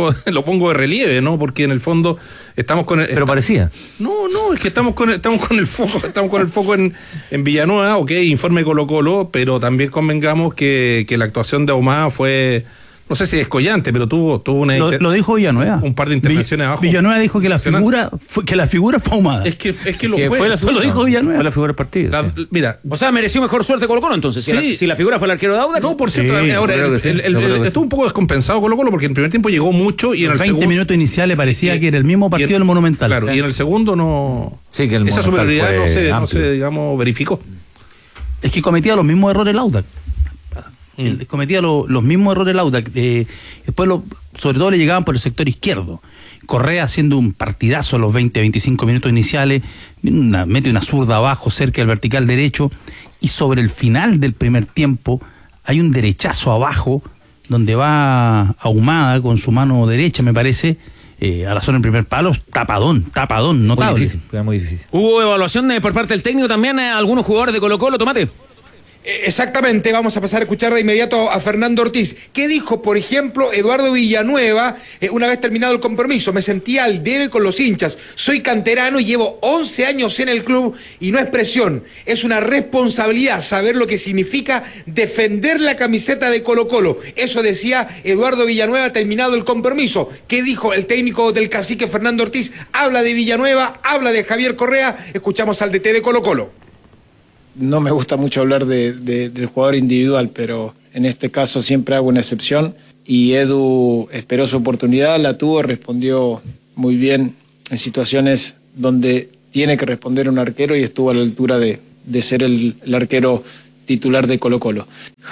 Speaker 16: de relieve, ¿no? Porque en el fondo estamos con
Speaker 15: pero parecía.
Speaker 16: No, es que estamos con el foco en Villanueva, informe Colo-Colo, pero también convengamos que la actuación de Ahumada fue, no sé si descollante, pero tuvo una
Speaker 15: lo dijo Villanueva.
Speaker 16: Un par de intervenciones abajo.
Speaker 15: Villanueva dijo que la figura fue Ahumada.
Speaker 16: Es que lo fue.
Speaker 15: Lo dijo Villanueva. Fue la figura del partido.
Speaker 16: Mira,
Speaker 5: o sea, mereció mejor suerte Colo-Colo entonces.
Speaker 16: Sí.
Speaker 5: Si la figura fue el arquero de Audax.
Speaker 16: No, por cierto, ahora estuvo un poco descompensado Colo-Colo porque en el primer tiempo llegó mucho y en el
Speaker 15: 20 minutos iniciales parecía que era el mismo partido del Monumental.
Speaker 16: Claro, y en el segundo no.
Speaker 15: Sí, que
Speaker 16: esa superioridad no se digamos, verificó.
Speaker 15: Es que cometía los mismos errores el Audax.
Speaker 6: Cometía los mismos errores el Audax. Después, sobre todo, le llegaban por el sector izquierdo. Correa haciendo un partidazo a los 20-25 minutos iniciales, mete una zurda abajo, cerca del vertical derecho, y sobre el final del primer tiempo hay un derechazo abajo, donde va Ahumada con su mano derecha, me parece, a la zona del primer palo, tapadón, notable.
Speaker 15: Muy difícil.
Speaker 5: ¿Hubo evaluación por parte del técnico también algunos jugadores de Colo-Colo, Tomate?
Speaker 14: Exactamente, vamos a pasar a escuchar de inmediato a Fernando Ortiz. ¿Qué dijo, por ejemplo, Eduardo Villanueva una vez terminado el compromiso? Me sentía al debe con los hinchas. Soy canterano y llevo 11 años en el club y no es presión. Es una responsabilidad saber lo que significa defender la camiseta de Colo-Colo. Eso decía Eduardo Villanueva terminado el compromiso. ¿Qué dijo el técnico del Cacique, Fernando Ortiz? Habla de Villanueva, habla de Javier Correa. Escuchamos al DT de Colo-Colo.
Speaker 9: No me gusta mucho hablar del jugador individual, pero en este caso siempre hago una excepción y Edu esperó su oportunidad, la tuvo, respondió muy bien en situaciones donde tiene que responder un arquero y estuvo a la altura de ser el arquero titular de Colo-Colo.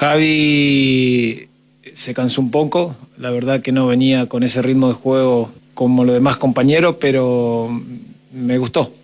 Speaker 9: Javi se cansó un poco, la verdad que no venía con ese ritmo de juego como los demás compañeros, pero me gustó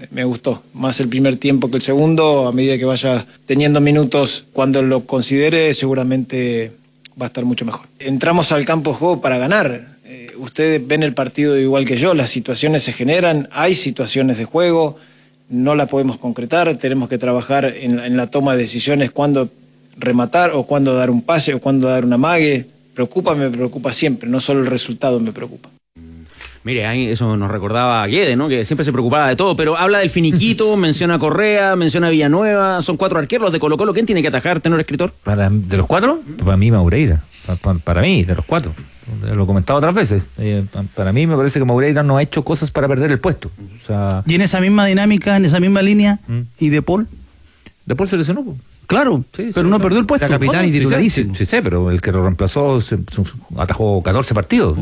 Speaker 9: más el primer tiempo que el segundo. A medida que vaya teniendo minutos, cuando lo considere, seguramente va a estar mucho mejor. Entramos al campo de juego para ganar. Ustedes ven el partido igual que yo, las situaciones se generan, hay situaciones de juego, no la podemos concretar, tenemos que trabajar en la toma de decisiones, cuándo rematar o cuándo dar un pase o cuándo dar un amague. Me preocupa siempre, no solo el resultado me preocupa.
Speaker 5: Mire, ahí eso nos recordaba a Guede, ¿no? Que siempre se preocupaba de todo, pero habla del finiquito, menciona a Correa, menciona a Villanueva, son 4 arqueros de Colo-Colo. ¿Quién tiene que atajar, tenor escritor?
Speaker 15: ¿De los 4? Para mí, Maureira. Para mí, de los 4. Lo he comentado otras veces. Para mí me parece que Maureira no ha hecho cosas para perder el puesto. O sea,
Speaker 6: y en esa misma dinámica, en esa misma línea, ¿y De Paul?
Speaker 15: De Paul se lesionó.
Speaker 6: Claro, sí, pero no perdió el puesto.
Speaker 15: Era capitán y titularísimo. Sí, pero el que lo reemplazó atajó 14 partidos.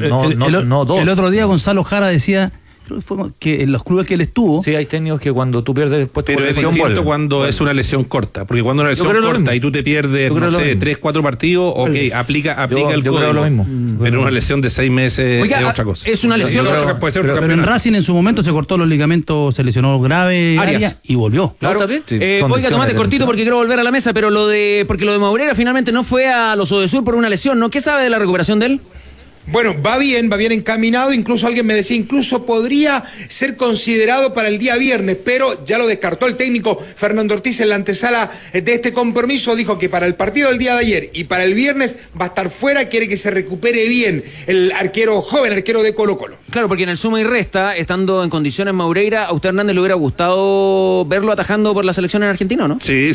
Speaker 15: No 2.
Speaker 6: El otro día Gonzalo Jara decía que en los clubes que él estuvo...
Speaker 15: Sí, hay técnicos que cuando tú pierdes el puesto
Speaker 16: por lesión... Pero es distinto cuando es una lesión corta. Porque cuando es una lesión corta y tú te pierdes, no sé, 3, 4 partidos, ok, aplica el código.
Speaker 15: Creo lo mismo.
Speaker 16: Pero una lesión de 6 meses es otra cosa.
Speaker 5: Es una lesión...
Speaker 6: Pero en Racing en su momento se cortó los ligamentos, se lesionó grave Arias y volvió.
Speaker 5: Claro. Oiga, tomate cortito porque quiero volver a la mesa, pero porque lo de Maureira finalmente no fue a los Odesur por una lesión, ¿no? ¿Qué sabe de la recuperación de él?
Speaker 14: Bueno, va bien encaminado, incluso alguien me decía, incluso podría ser considerado para el día viernes, pero ya lo descartó el técnico Fernando Ortiz en la antesala de este compromiso, dijo que para el partido del día de ayer y para el viernes va a estar fuera, quiere que se recupere bien el joven arquero de Colo-Colo.
Speaker 5: Claro, porque en el suma y resta, estando en condiciones Maureira, ¿a usted, Hernández, le hubiera gustado verlo atajando por la selección en Argentina, no?
Speaker 16: Sí,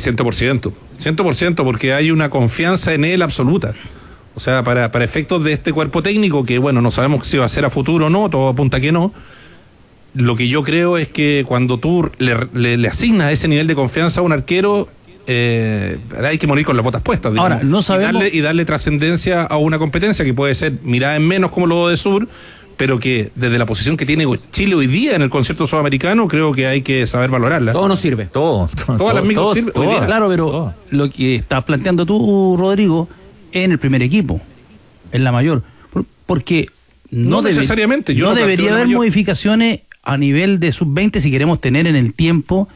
Speaker 16: 100%, porque hay una confianza en él absoluta. O sea, para efectos de este cuerpo técnico, que bueno, no sabemos si va a ser a futuro o no, todo apunta que no, lo que yo creo es que cuando tú le asignas ese nivel de confianza a un arquero, hay que morir con las botas puestas, digamos.
Speaker 6: Ahora, no sabemos...
Speaker 16: y darle trascendencia a una competencia que puede ser mirada en menos como lo de Sur, pero que desde la posición que tiene Chile hoy día en el concierto sudamericano, creo que hay que saber valorarla.
Speaker 5: Todo nos sirve.
Speaker 16: Todas las micros sirven.
Speaker 6: Claro, pero lo que estás planteando tú, Rodrigo, en el primer equipo, en la mayor, porque no necesariamente no debería haber modificaciones a nivel de sub-20 si queremos tener en el tiempo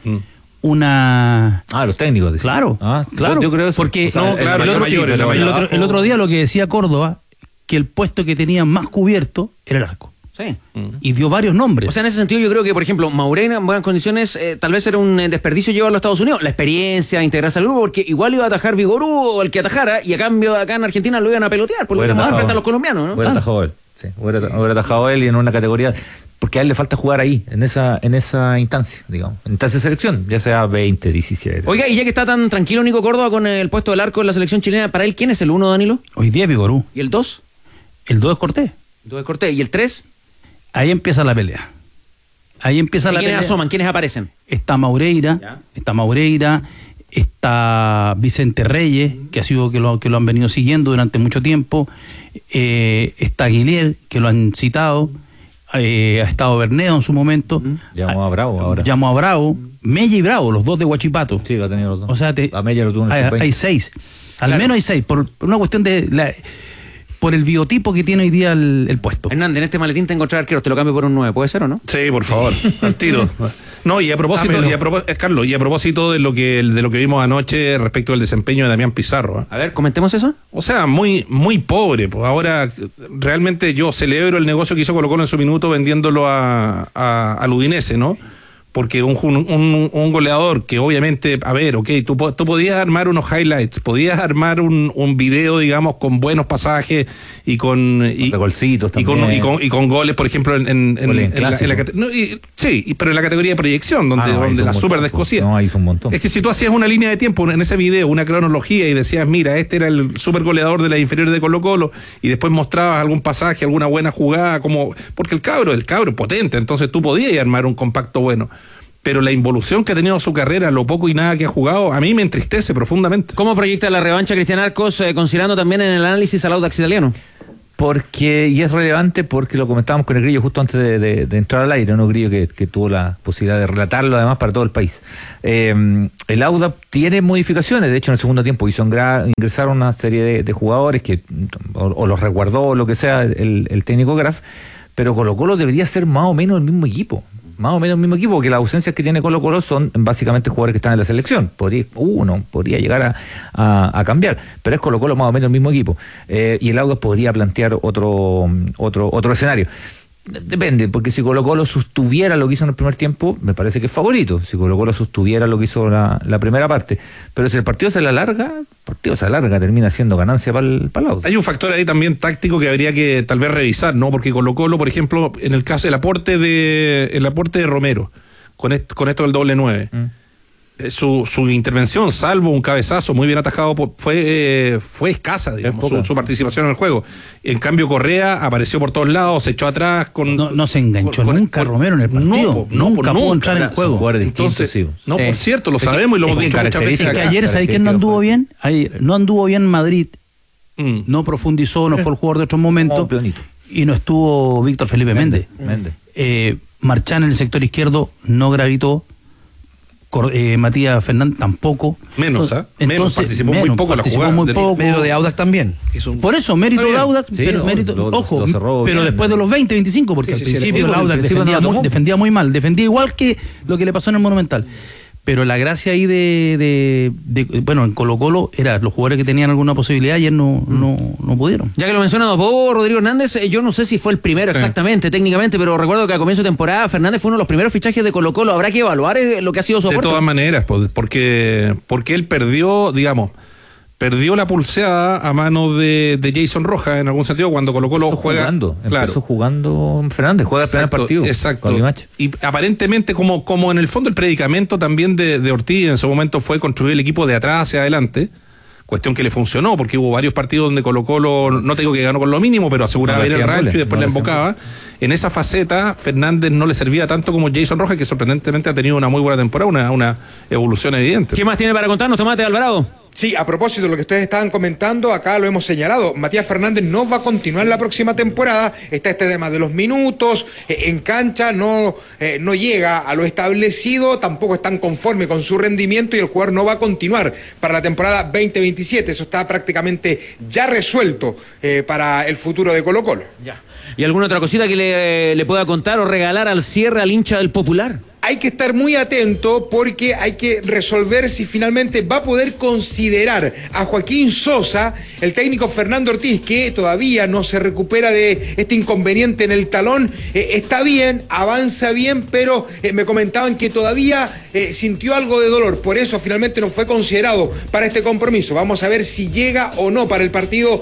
Speaker 6: una...
Speaker 15: los técnicos.
Speaker 6: Claro.
Speaker 15: Yo creo eso.
Speaker 6: Porque el otro día lo que decía Córdoba, que el puesto que tenía más cubierto era el arco.
Speaker 5: Sí.
Speaker 6: Y dio varios nombres.
Speaker 5: O sea, en ese sentido yo creo que, por ejemplo, Maureira en buenas condiciones, tal vez era un desperdicio llevarlo a Estados Unidos. La experiencia, integrarse al grupo, porque igual iba a atajar Vigorú o el que atajara, y a cambio acá en Argentina lo iban a pelotear, por lo que frente a los colombianos, ¿no?
Speaker 15: Hubiera atajado él. Sí, hubiera atajado él y en una categoría, porque a él le falta jugar ahí, en esa instancia, digamos, en instancia de selección, ya sea 20, 17.
Speaker 5: Oiga, y ya que está tan tranquilo Nico Córdoba con el puesto del arco en la selección chilena, ¿para él quién es el 1, Danilo?
Speaker 6: Hoy día Vigorú.
Speaker 5: ¿Y el 2?
Speaker 6: El 2 es Cortés.
Speaker 5: El 2 es Cortés. ¿Y el 3?
Speaker 6: Ahí empieza la pelea.
Speaker 5: ¿Quiénes asoman? ¿Quiénes aparecen?
Speaker 6: Está Maureira, está Vicente Reyes, que ha sido que lo han venido siguiendo durante mucho tiempo, está Aguilera, que lo han citado, ha estado Berneo en su momento.
Speaker 15: Llamó a Bravo ahora.
Speaker 6: Llamó a Bravo, Mella y Bravo, los dos de Huachipato.
Speaker 15: Sí, lo ha tenido los dos.
Speaker 6: O sea,
Speaker 15: a Mella lo tuvo en el
Speaker 6: hay 6. Al menos hay 6, por una cuestión por el biotipo que tiene hoy día el puesto.
Speaker 5: Hernández, en este maletín tengo 3 arqueros, te lo cambio por un 9, ¿puede ser o no?
Speaker 16: Sí, por favor, al tiro. No, y a propósito, Carlos, y a propósito de lo que vimos anoche respecto al desempeño de Damián Pizarro.
Speaker 5: A ver, comentemos eso.
Speaker 16: O sea, muy pobre. Pues ahora, realmente yo celebro el negocio que hizo Colo-Colo en su minuto vendiéndolo al Udinese, ¿no? Porque un goleador que obviamente, a ver, tú podías armar unos highlights, podías armar un video, digamos, con buenos pasajes y con
Speaker 15: golcitos también.
Speaker 16: Y con goles, por ejemplo, pero en la categoría de proyección, donde la super descosía.
Speaker 15: No, hizo un montón.
Speaker 16: Es que si tú hacías una línea de tiempo en ese video, una cronología, y decías, mira, este era el super goleador de las inferiores de Colo-Colo, y después mostrabas algún pasaje, alguna buena jugada, porque el cabro es potente, entonces tú podías armar un compacto bueno. Pero la involución que ha tenido su carrera, lo poco y nada que ha jugado, a mí me entristece profundamente.
Speaker 5: ¿Cómo proyecta la revancha Cristian Arcos, considerando también en el análisis al Audax italiano?
Speaker 15: Y es relevante porque lo comentábamos con el Grillo justo antes de entrar al aire, ¿no? Grillo que tuvo la posibilidad de relatarlo además para todo el país. El Audax tiene modificaciones, de hecho en el segundo tiempo ingresaron una serie de jugadores que o los resguardó o lo que sea el técnico Graf, pero Colo-Colo debería ser más o menos el mismo equipo. Más o menos el mismo equipo, porque las ausencias que tiene Colo-Colo son básicamente jugadores que están en la selección. Podría llegar a cambiar, pero es Colo-Colo más o menos el mismo equipo. Y el Audax podría plantear otro escenario. Depende, porque si Colo-Colo sostuviera lo que hizo en el primer tiempo, me parece que es favorito. Si Colo-Colo sostuviera lo que hizo la primera parte. Pero si el partido se alarga, termina siendo ganancia para el Audax.
Speaker 16: Hay un factor ahí también táctico que habría que tal vez revisar, ¿no? Porque Colo-Colo, por ejemplo, en el caso del aporte de Romero, con esto del doble 9. Su intervención, salvo un cabezazo muy bien atajado, fue escasa, digamos, su participación en el juego. En cambio, Correa apareció por todos lados, se echó atrás.
Speaker 6: No se enganchó nunca Romero en el partido. Nunca pudo entrar en el juego.
Speaker 16: Entonces, por cierto, lo sabemos y lo hemos dicho muchas veces.
Speaker 6: Es que ayer, ¿sabéis quién no anduvo bien? No anduvo bien Madrid. No profundizó, no fue el jugador de otros momentos. Y no estuvo Víctor Felipe Méndez. Marchán en el sector izquierdo no gravitó. Matías Fernández tampoco.
Speaker 16: Menos participó muy poco la jugada.
Speaker 8: Mérito de Audax también.
Speaker 6: Por eso, mérito de Audax, pero después de los 20, 25, porque al principio el Audax defendía muy mal, defendía igual que lo que le pasó en el Monumental. Pero la gracia ahí bueno, en Colo-Colo era los jugadores que tenían alguna posibilidad, ayer no pudieron.
Speaker 5: Ya que lo mencionado vos, Rodrigo Hernández, yo no sé si fue el primero exactamente, técnicamente, pero recuerdo que a comienzo de temporada Fernández fue uno de los primeros fichajes de Colo-Colo. Habrá que evaluar lo que ha sido su aporte.
Speaker 16: De todas maneras, porque él perdió la pulseada a mano de Jason Rojas en algún sentido cuando Colo-Colo juega.
Speaker 15: Empezó jugando Fernández, juega el primer partido.
Speaker 16: Exacto. Y aparentemente como en el fondo el predicamento también de Ortiz en su momento fue construir el equipo de atrás hacia adelante. Cuestión que le funcionó, porque hubo varios partidos donde Colo-Colo, no te digo que ganó con lo mínimo, pero aseguraba bien el rancho y después le embocaba. En esa faceta, Fernández no le servía tanto como Jason Rojas, que sorprendentemente ha tenido una muy buena temporada, una evolución evidente.
Speaker 5: ¿Qué más tiene para contarnos, Tomate Alvarado?
Speaker 14: Sí, a propósito de lo que ustedes estaban comentando, acá lo hemos señalado, Matías Fernández no va a continuar la próxima temporada, está este tema de los minutos, en cancha no llega a lo establecido, tampoco están conforme con su rendimiento y el jugador no va a continuar para la temporada 2027, eso está prácticamente ya resuelto para el futuro de Colo-Colo.
Speaker 5: Ya. ¿Y alguna otra cosita que le pueda contar o regalar al cierre al hincha del Popular?
Speaker 14: Hay que estar muy atento porque hay que resolver si finalmente va a poder considerar a Joaquín Sosa, el técnico Fernando Ortiz, que todavía no se recupera de este inconveniente en el talón. Está bien, avanza bien, pero me comentaban que todavía sintió algo de dolor. Por eso finalmente no fue considerado para este compromiso. Vamos a ver si llega o no para el partido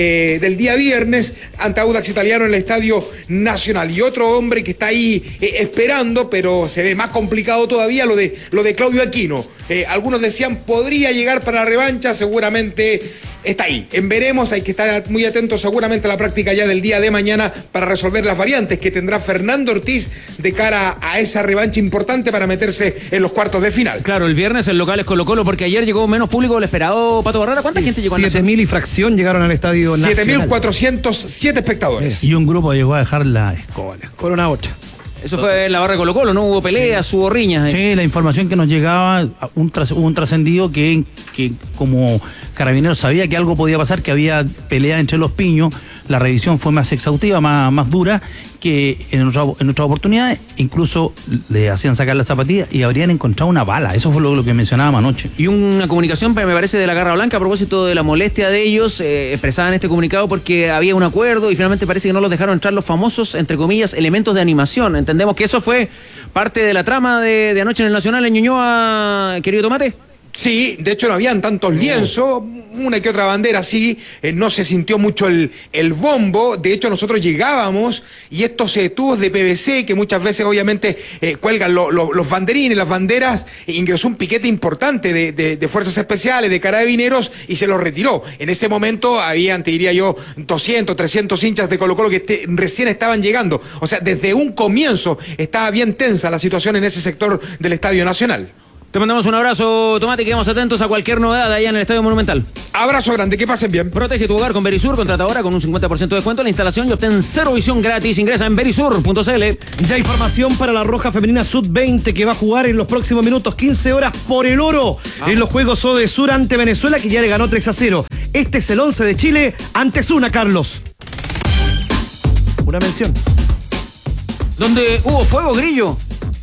Speaker 14: del día viernes ante Audax Italiano en el Estadio Nacional. Y otro hombre que está ahí esperando, pero se ve más complicado todavía lo de Claudio Aquino. Algunos decían podría llegar para la revancha, seguramente está ahí. En veremos, hay que estar muy atentos seguramente a la práctica ya del día de mañana para resolver las variantes que tendrá Fernando Ortiz de cara a esa revancha importante para meterse en los cuartos de final.
Speaker 5: Claro, el viernes el local es Colo-Colo porque ayer llegó menos público del esperado, Pato Barrera. ¿Cuánta gente llegó?
Speaker 8: 7.000 y fracción llegaron al Estadio Nacional.
Speaker 14: 7.407 espectadores.
Speaker 6: Y un grupo llegó a dejar la escoba.
Speaker 8: Fueron a 8.
Speaker 5: Eso fue en la barra de Colo-Colo, ¿no? Hubo peleas, hubo riñas.
Speaker 6: Sí, la información que nos llegaba, hubo un trascendido que como Carabineros sabía que algo podía pasar, que había pelea entre los piños. La revisión fue más exhaustiva, más dura que en otra oportunidad. Incluso le hacían sacar las zapatillas y habrían encontrado una bala. Eso fue lo que mencionábamos anoche.
Speaker 5: Y una comunicación, me parece, de la Garra Blanca a propósito de la molestia de ellos, expresada en este comunicado porque había un acuerdo y finalmente parece que no los dejaron entrar los famosos, entre comillas, elementos de animación. Entendemos que eso fue parte de la trama de anoche en el Nacional en Ñuñoa, querido Tomate.
Speaker 14: Sí, de hecho no habían tantos lienzos, una que otra bandera sí, no se sintió mucho el bombo. De hecho nosotros llegábamos y estos tubos de PVC que muchas veces obviamente cuelgan los banderines, las banderas, ingresó un piquete importante de fuerzas especiales, de carabineros y se los retiró. En ese momento habían, te diría yo, 200, 300 hinchas de Colo-Colo que recién estaban llegando. O sea, desde un comienzo estaba bien tensa la situación en ese sector del Estadio Nacional.
Speaker 5: Te mandamos un abrazo, Tomate, y quedamos atentos a cualquier novedad allá en el Estadio Monumental.
Speaker 14: Abrazo grande, que pasen bien.
Speaker 5: Protege tu hogar con Verisur, contrata ahora con un 50% de descuento en la instalación y obtén cero visión gratis. Ingresa en verisur.cl.
Speaker 17: Ya hay formación para la Roja Femenina Sub-20 que va a jugar en los próximos minutos, 15 horas por el oro en los Juegos Odesur ante Venezuela, que ya le ganó 3-0. Este es el 11 de Chile ante Zuna, Carlos. Una mención.
Speaker 5: ¿Dónde hubo fuego, Grillo?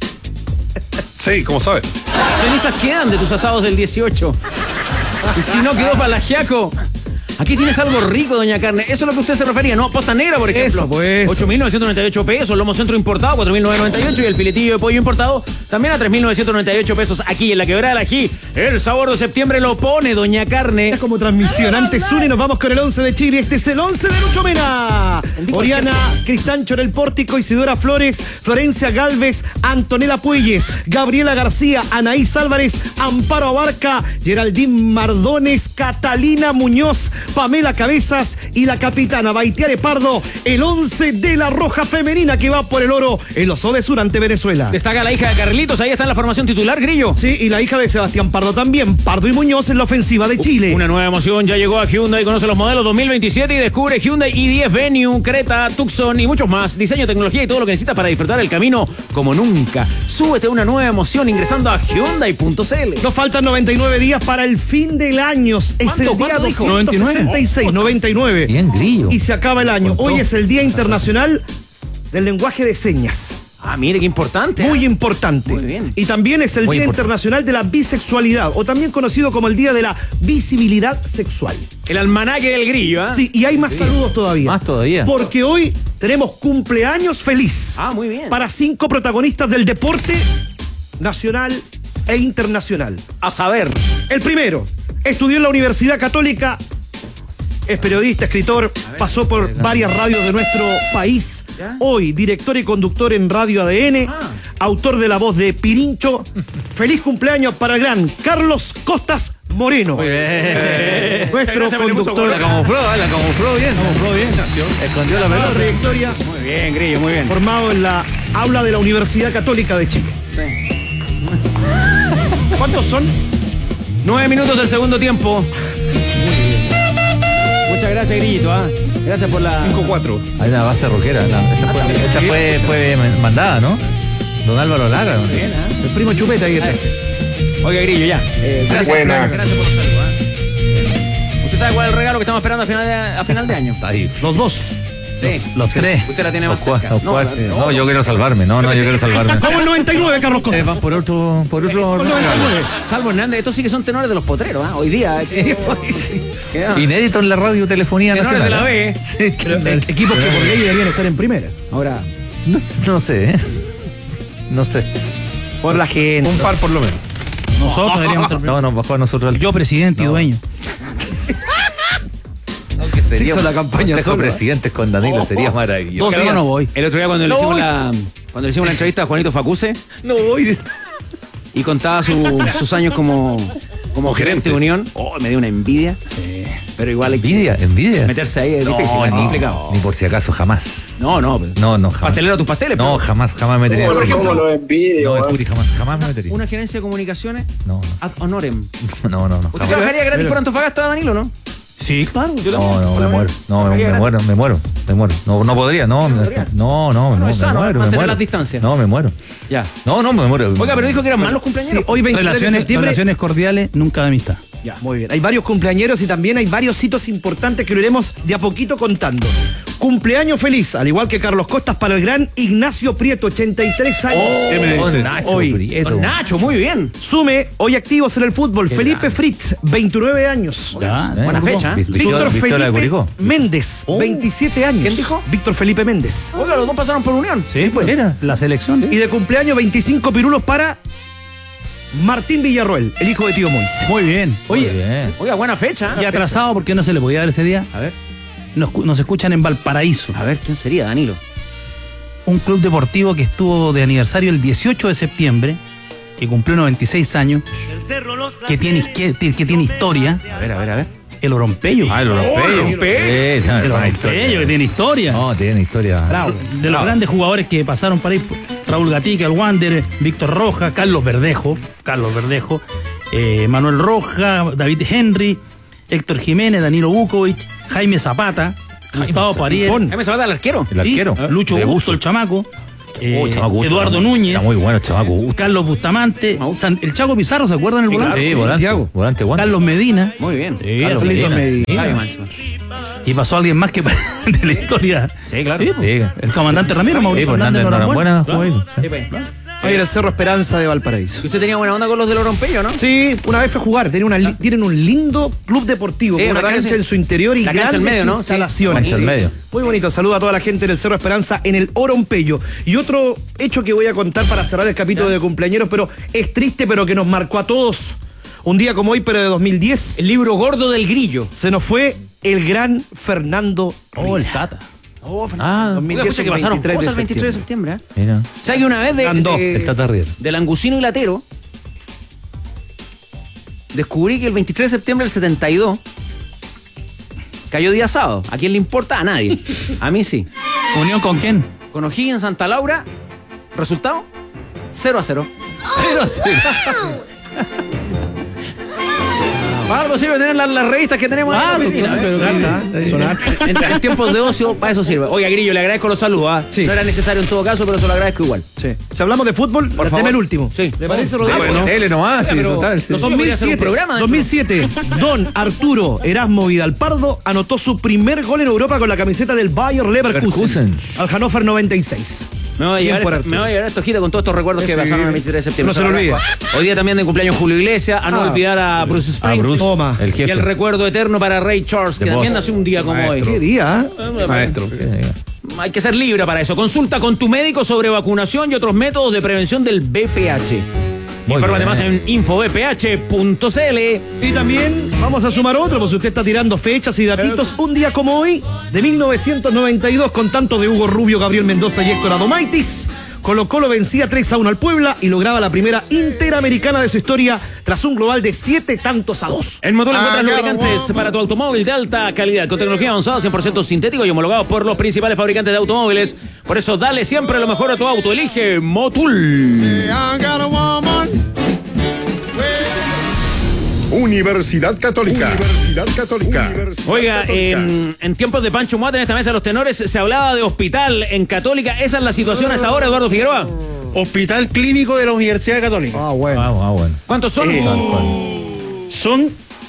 Speaker 16: Sí, ¿cómo sabes?
Speaker 5: Cenizas quedan de tus asados del 18. Y si no quedó para la Giaco. Aquí tienes algo rico, doña Carne. Eso es lo que usted se refería, ¿no? Posta negra, por ejemplo.
Speaker 17: Eso, pues.
Speaker 5: 8.998 pesos. Lomo centro importado, 4.998. Y el filetillo de pollo importado, también a 3.998 pesos. Aquí en la Quebrada del Ají. El sabor de septiembre lo pone, doña Carne.
Speaker 17: Es como transmisión. Antes Zuna y nos vamos con el 11 de Chile. Este es el 11 de Lucho Mena. Oriana Cristancho en el pórtico. Isidora Flores, Florencia Galvez, Antonella Puelles, Gabriela García, Anaís Álvarez, Amparo Abarca, Geraldine Mardones, Catalina Muñoz, Pamela Cabezas y la capitana Baitiare Pardo, el 11 de la Roja Femenina que va por el oro en los Odesur ante Venezuela.
Speaker 5: Destaca la hija de Carlitos, ahí está en la formación titular, Grillo.
Speaker 17: Sí, y la hija de Sebastián Pardo también, Pardo y Muñoz en la ofensiva de Chile.
Speaker 5: Una nueva emoción ya llegó a Hyundai, conoce los modelos 2027 y descubre Hyundai i10 Venue, Creta, Tucson y muchos más. Diseño, tecnología y todo lo que necesitas para disfrutar el camino como nunca. Súbete a una nueva emoción ingresando a Hyundai.cl.
Speaker 17: Nos faltan 99 días para el fin del año. Es el día 266, 99.
Speaker 15: Bien, Grillo.
Speaker 17: Y se acaba el año. Hoy es el Día Internacional del Lenguaje de Señas.
Speaker 5: Ah, mire, qué importante.
Speaker 17: Muy importante.
Speaker 5: Muy bien.
Speaker 17: Y también es el Día Internacional de la Bisexualidad, o también conocido como el Día de la Visibilidad Sexual.
Speaker 5: El almanaque del Grillo, ¿ah?
Speaker 17: Sí, y hay más saludos todavía.
Speaker 15: Más todavía.
Speaker 17: Porque hoy tenemos cumpleaños feliz.
Speaker 5: Ah, muy bien.
Speaker 17: Para 5 protagonistas del deporte nacional e internacional.
Speaker 5: A saber.
Speaker 17: El primero, estudió en la Universidad Católica, es periodista, escritor, pasó por varias radios de nuestro país. ¿Ya? Hoy, director y conductor en Radio ADN, autor de la voz de Pirincho. Feliz cumpleaños para el gran Carlos Costas Moreno.
Speaker 15: Muy bien.
Speaker 17: Nuestro conductor.
Speaker 15: La camufló bien. Escondió la pelota.
Speaker 17: Trayectoria.
Speaker 5: Muy bien, Grillo, muy bien.
Speaker 17: Formado en la aula de la Universidad Católica de Chile.
Speaker 5: Sí.
Speaker 17: ¿Cuántos son?
Speaker 5: 9 minutos del segundo tiempo. Muchas gracias, Grillito. Gracias por la...
Speaker 16: 5-4.
Speaker 15: Hay una base rockera. Esta fue mandada, ¿no? Don Álvaro Lara. ¿No?
Speaker 5: Bien,
Speaker 17: el primo Chupeta ahí está.
Speaker 5: Oiga, Grillo, ya. Gracias por los saludos. ¿Usted sabe cuál es el regalo que estamos esperando a final de año?
Speaker 15: Está ahí.
Speaker 17: Los dos.
Speaker 5: Sí.
Speaker 15: Los tres.
Speaker 5: Usted la tiene más cerca.
Speaker 15: No, yo quiero salvarme. No, yo quiero salvarme.
Speaker 17: Como el 99, Carlos Costas.
Speaker 15: Van por otro.
Speaker 17: 99.
Speaker 5: Salvo Hernández, estos sí que son tenores de los potreros, Hoy día.
Speaker 15: Sí. Inédito en la radiotelefonía
Speaker 5: nacional. Tenores de la B.
Speaker 17: Sí, pero equipos que por ley deberían estar en primera.
Speaker 5: Ahora.
Speaker 15: No sé, No sé.
Speaker 17: Por la gente.
Speaker 16: Un par por lo menos.
Speaker 17: Nosotros deberíamos estar en primera.
Speaker 15: No, nos bajó a nosotros.
Speaker 17: Yo, presidente y dueño.
Speaker 15: Se
Speaker 17: hizo la campaña
Speaker 15: solo. Presidentes con Danilo sería maravilloso.
Speaker 17: No voy.
Speaker 5: El otro día cuando le hicimos la entrevista a Juanito Facuse.
Speaker 17: No voy.
Speaker 5: Y contaba sus años como gerente de Unión. Me dio una envidia. Pero igual
Speaker 15: envidia.
Speaker 5: Meterse ahí es difícil, es complicado.
Speaker 15: Ni por si acaso, jamás.
Speaker 5: No,
Speaker 15: jamás.
Speaker 5: ¿Pastelero a tus pasteles?
Speaker 15: No, jamás me metería.
Speaker 10: Por ejemplo, lo envidio.
Speaker 15: No, Puri, jamás me metería.
Speaker 5: ¿Una gerencia de comunicaciones?
Speaker 15: No.
Speaker 5: Ad honorem.
Speaker 15: No.
Speaker 5: ¿Usted trabajaría gratis por Antofagasta, Danilo, no?
Speaker 17: Sí, claro.
Speaker 15: No, me muero. Me muero. No podría, no.
Speaker 5: No es sano mantener las distancias.
Speaker 15: No, me muero.
Speaker 5: Ya.
Speaker 15: No, me muero.
Speaker 5: Oiga, pero dijo que eran malos cumpleaños.
Speaker 17: Sí, hoy 23 de septiembre.
Speaker 6: Relaciones cordiales, nunca de amistad.
Speaker 17: Ya, muy bien. Hay varios cumpleañeros y también hay varios hitos importantes que lo iremos de a poquito contando. Cumpleaños feliz, al igual que Carlos Costas, para el gran Ignacio Prieto, 83 años.
Speaker 15: ¿Qué me dice? Nacho
Speaker 17: hoy.
Speaker 15: Prieto.
Speaker 5: Nacho, muy bien.
Speaker 17: Sume, hoy activos en el fútbol, Felipe Fritz, 29 años.
Speaker 5: Buena fecha.
Speaker 17: Víctor Felipe Méndez, 27 años.
Speaker 5: ¿Quién dijo?
Speaker 17: Víctor Felipe Méndez.
Speaker 5: Oiga, los dos pasaron por Unión.
Speaker 15: Sí, pues era la selección.
Speaker 17: Y de cumpleaños, 25 pirulos para Martín Villarroel, el hijo de Tío Mois.
Speaker 15: Muy bien.
Speaker 5: Oye,
Speaker 15: muy bien.
Speaker 5: Oiga, buena fecha.
Speaker 15: Y atrasado porque no se le podía dar ese día.
Speaker 5: A ver.
Speaker 15: Nos escuchan en Valparaíso.
Speaker 5: A ver, ¿quién sería, Danilo?
Speaker 15: Un club deportivo que estuvo de aniversario el 18 de septiembre, que cumplió 96 años, que tiene historia.
Speaker 5: A ver.
Speaker 15: El Oronpeyo.
Speaker 5: El Oronpeyo.
Speaker 15: El Oronpeyo, que tiene historia.
Speaker 11: No, tiene historia.
Speaker 15: Bravo. De los grandes jugadores que pasaron por ahí, Raúl Gatica, el Wander, Víctor Roja, Carlos Verdejo, Manuel Roja, David Henry, Héctor Jiménez, Danilo Vukovic, Jaime Zapata, Gustavo Parier.
Speaker 5: Jaime Zapata, el arquero.
Speaker 15: Lucho Busto, el chamaco.
Speaker 11: Chamaco,
Speaker 15: Eduardo Núñez.
Speaker 11: Está muy bueno, chamaco.
Speaker 15: Carlos Bustamante. El Chaco Pizarro, ¿se acuerdan el volante?
Speaker 11: Sí, volante.
Speaker 15: Carlos Medina.
Speaker 5: Muy bien.
Speaker 15: Carlos Medina. Y pasó alguien más que de la historia.
Speaker 5: Sí, claro.
Speaker 15: El comandante Ramiro, Mauricio Fernández
Speaker 11: Norambuena.
Speaker 17: Hoy el Cerro Esperanza de Valparaíso.
Speaker 5: ¿Y usted tenía buena onda con los del Oronpeyo, no?
Speaker 17: Sí, una vez fue a jugar. Tienen un lindo club deportivo, con una cancha en su interior y grandes instalaciones. Muy bonito. Saludo a toda la gente del Cerro Esperanza en el Oronpeyo. Y otro hecho que voy a contar para cerrar el capítulo de cumpleañeros, pero es triste, pero que nos marcó a todos. Un día como hoy, pero de 2010.
Speaker 5: El libro gordo del grillo.
Speaker 17: Se nos fue el gran Fernando Rila.
Speaker 15: El Tata.
Speaker 17: 2010,
Speaker 5: que pasaron cosas el 23 de septiembre.
Speaker 11: Mira.
Speaker 5: ¿Sabes que una vez
Speaker 11: el Tata Rier,
Speaker 5: del Angusino y Latero descubrí que el 23 de septiembre del 72 cayó día sábado? ¿A quién le importa? A nadie. A mí sí.
Speaker 15: ¿Unión con quién?
Speaker 5: Con O'Higgins Santa Laura. ¿Resultado? 0-0.
Speaker 15: 0-0.
Speaker 5: Para algo sirve tener las revistas que tenemos en la oficina. En tiempos de ocio, para eso sirve. Oiga, Grillo, le agradezco los saludos. Sí. No era necesario en todo caso, pero se lo agradezco igual.
Speaker 17: Sí. Si hablamos de fútbol, deme el último.
Speaker 5: Sí.
Speaker 17: ¿Le parece, Rodrigo?
Speaker 11: Bueno, tele nomás. Sí, total.
Speaker 17: 2007, Don Arturo Erasmo Vidal Pardo anotó su primer gol en Europa con la camiseta del Bayer Leverkusen al Hannover 96.
Speaker 5: Me voy a llevar esta hojita con todos estos recuerdos que pasaron el 23 de septiembre.
Speaker 17: No se lo olvide.
Speaker 5: Hoy día también de cumpleaños Julio Iglesias. A no olvidar a Bruce Springsteen.
Speaker 11: El jefe.
Speaker 5: Y el recuerdo eterno para Ray Charles, que también nació un día como hoy.
Speaker 17: ¿Qué día?
Speaker 11: Maestro.
Speaker 5: Hay que ser libre para eso. Consulta con tu médico sobre vacunación y otros métodos de prevención del VPH. Infórmate más en infovph.cl.
Speaker 17: Y también vamos a sumar otro, pues usted está tirando fechas y datitos. Un día como hoy, de 1992, con tanto de Hugo Rubio, Gabriel Mendoza y Héctor Adomaitis, Colo-Colo vencía 3-1 al Puebla y lograba la primera interamericana de su historia tras un global de 7-2.
Speaker 5: En Motul encuentras lubricantes para tu automóvil de alta calidad, con tecnología avanzada, 100% sintético y homologados por los principales fabricantes de automóviles. Por eso dale siempre lo mejor a tu auto. Elige Motul.
Speaker 4: Universidad Católica.
Speaker 5: Oiga, en tiempos de Pancho Muate en esta mesa de los tenores se hablaba de hospital en Católica. ¿Esa es la situación hasta ahora, Eduardo Figueroa?
Speaker 18: Hospital Clínico de la Universidad Católica.
Speaker 11: Bueno.
Speaker 5: ¿Cuántos son?
Speaker 18: Son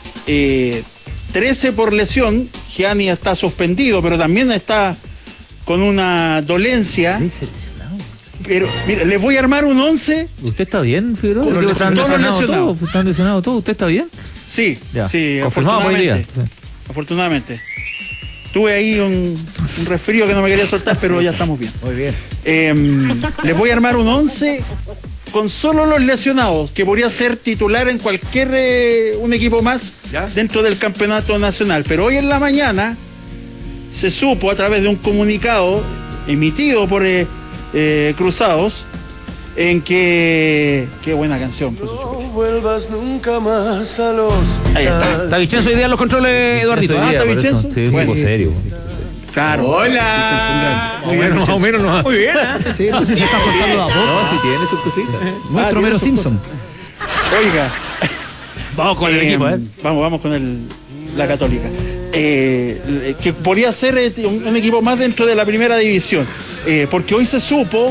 Speaker 18: 13 por lesión. Gianni está suspendido, pero también está con una dolencia. Pero, mira, les voy a armar un 11.
Speaker 11: ¿Usted está bien, Figueroa?
Speaker 18: ¿Están
Speaker 11: lesionados todos? ¿Usted está bien?
Speaker 18: Sí,
Speaker 11: ya.
Speaker 18: Sí,
Speaker 11: confirmado por el día.
Speaker 18: Afortunadamente. Tuve ahí un resfrío que no me quería soltar, pero ya estamos bien.
Speaker 5: Muy bien.
Speaker 18: Les voy a armar un 11 con solo los lesionados, que podría ser titular en cualquier un equipo más dentro del campeonato nacional. Pero hoy en la mañana se supo a través de un comunicado emitido por Cruzados, en que... Qué buena canción.
Speaker 19: No vuelvas nunca más al hospital.
Speaker 18: Ahí está.
Speaker 5: Está Vicenzo hoy día en los controles, Eduardito.
Speaker 18: ¿Está Vicenzo?
Speaker 11: Sí, un poco serio.
Speaker 18: Claro.
Speaker 5: Hola.
Speaker 18: Muy bien,
Speaker 11: más o menos no.
Speaker 5: Muy bien.
Speaker 17: Sí, no sé si se está soltando la voz.
Speaker 11: No, si tiene sus cositas.
Speaker 17: Nuestro Homero Simpson.
Speaker 18: Oiga.
Speaker 5: Vamos con el equipo,
Speaker 18: Vamos con la Católica. Que podría ser un equipo más dentro de la primera división. Porque hoy se supo,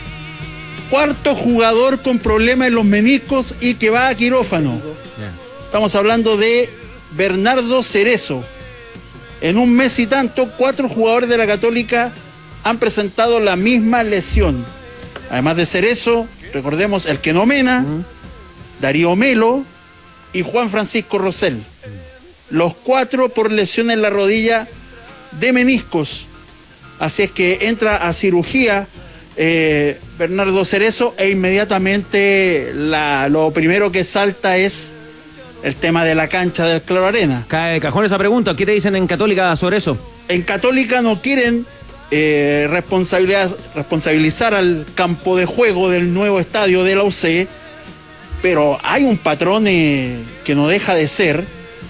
Speaker 18: cuarto jugador con problemas en los meniscos y que va a quirófano. Estamos hablando de Bernardo Cerezo. En un mes y tanto, 4 jugadores de la Católica han presentado la misma lesión. Además de Cerezo, recordemos el Keno Mena, Darío Melo y Juan Francisco Rosell. Los 4 por lesión en la rodilla de meniscos. Así es que entra a cirugía Bernardo Cerezo e inmediatamente lo primero que salta es el tema de la cancha del Claro Arena.
Speaker 5: Cae de cajón esa pregunta. ¿Qué te dicen en Católica sobre eso?
Speaker 18: En Católica no quieren responsabilizar al campo de juego del nuevo estadio de la UC, pero hay un patrón que no deja de ser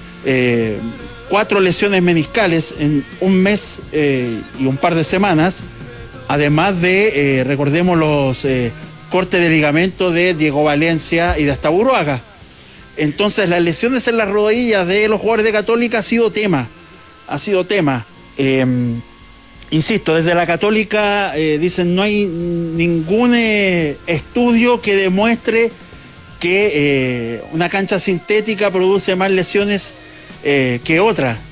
Speaker 18: 4 lesiones meniscales en un mes y un par de semanas, además de, recordemos los cortes de ligamento de Diego Valencia y de Astaburuaga. Entonces las lesiones en las rodillas de los jugadores de Católica ha sido tema. Insisto, desde la Católica dicen no hay ningún estudio que demuestre que una cancha sintética produce más lesiones que otra.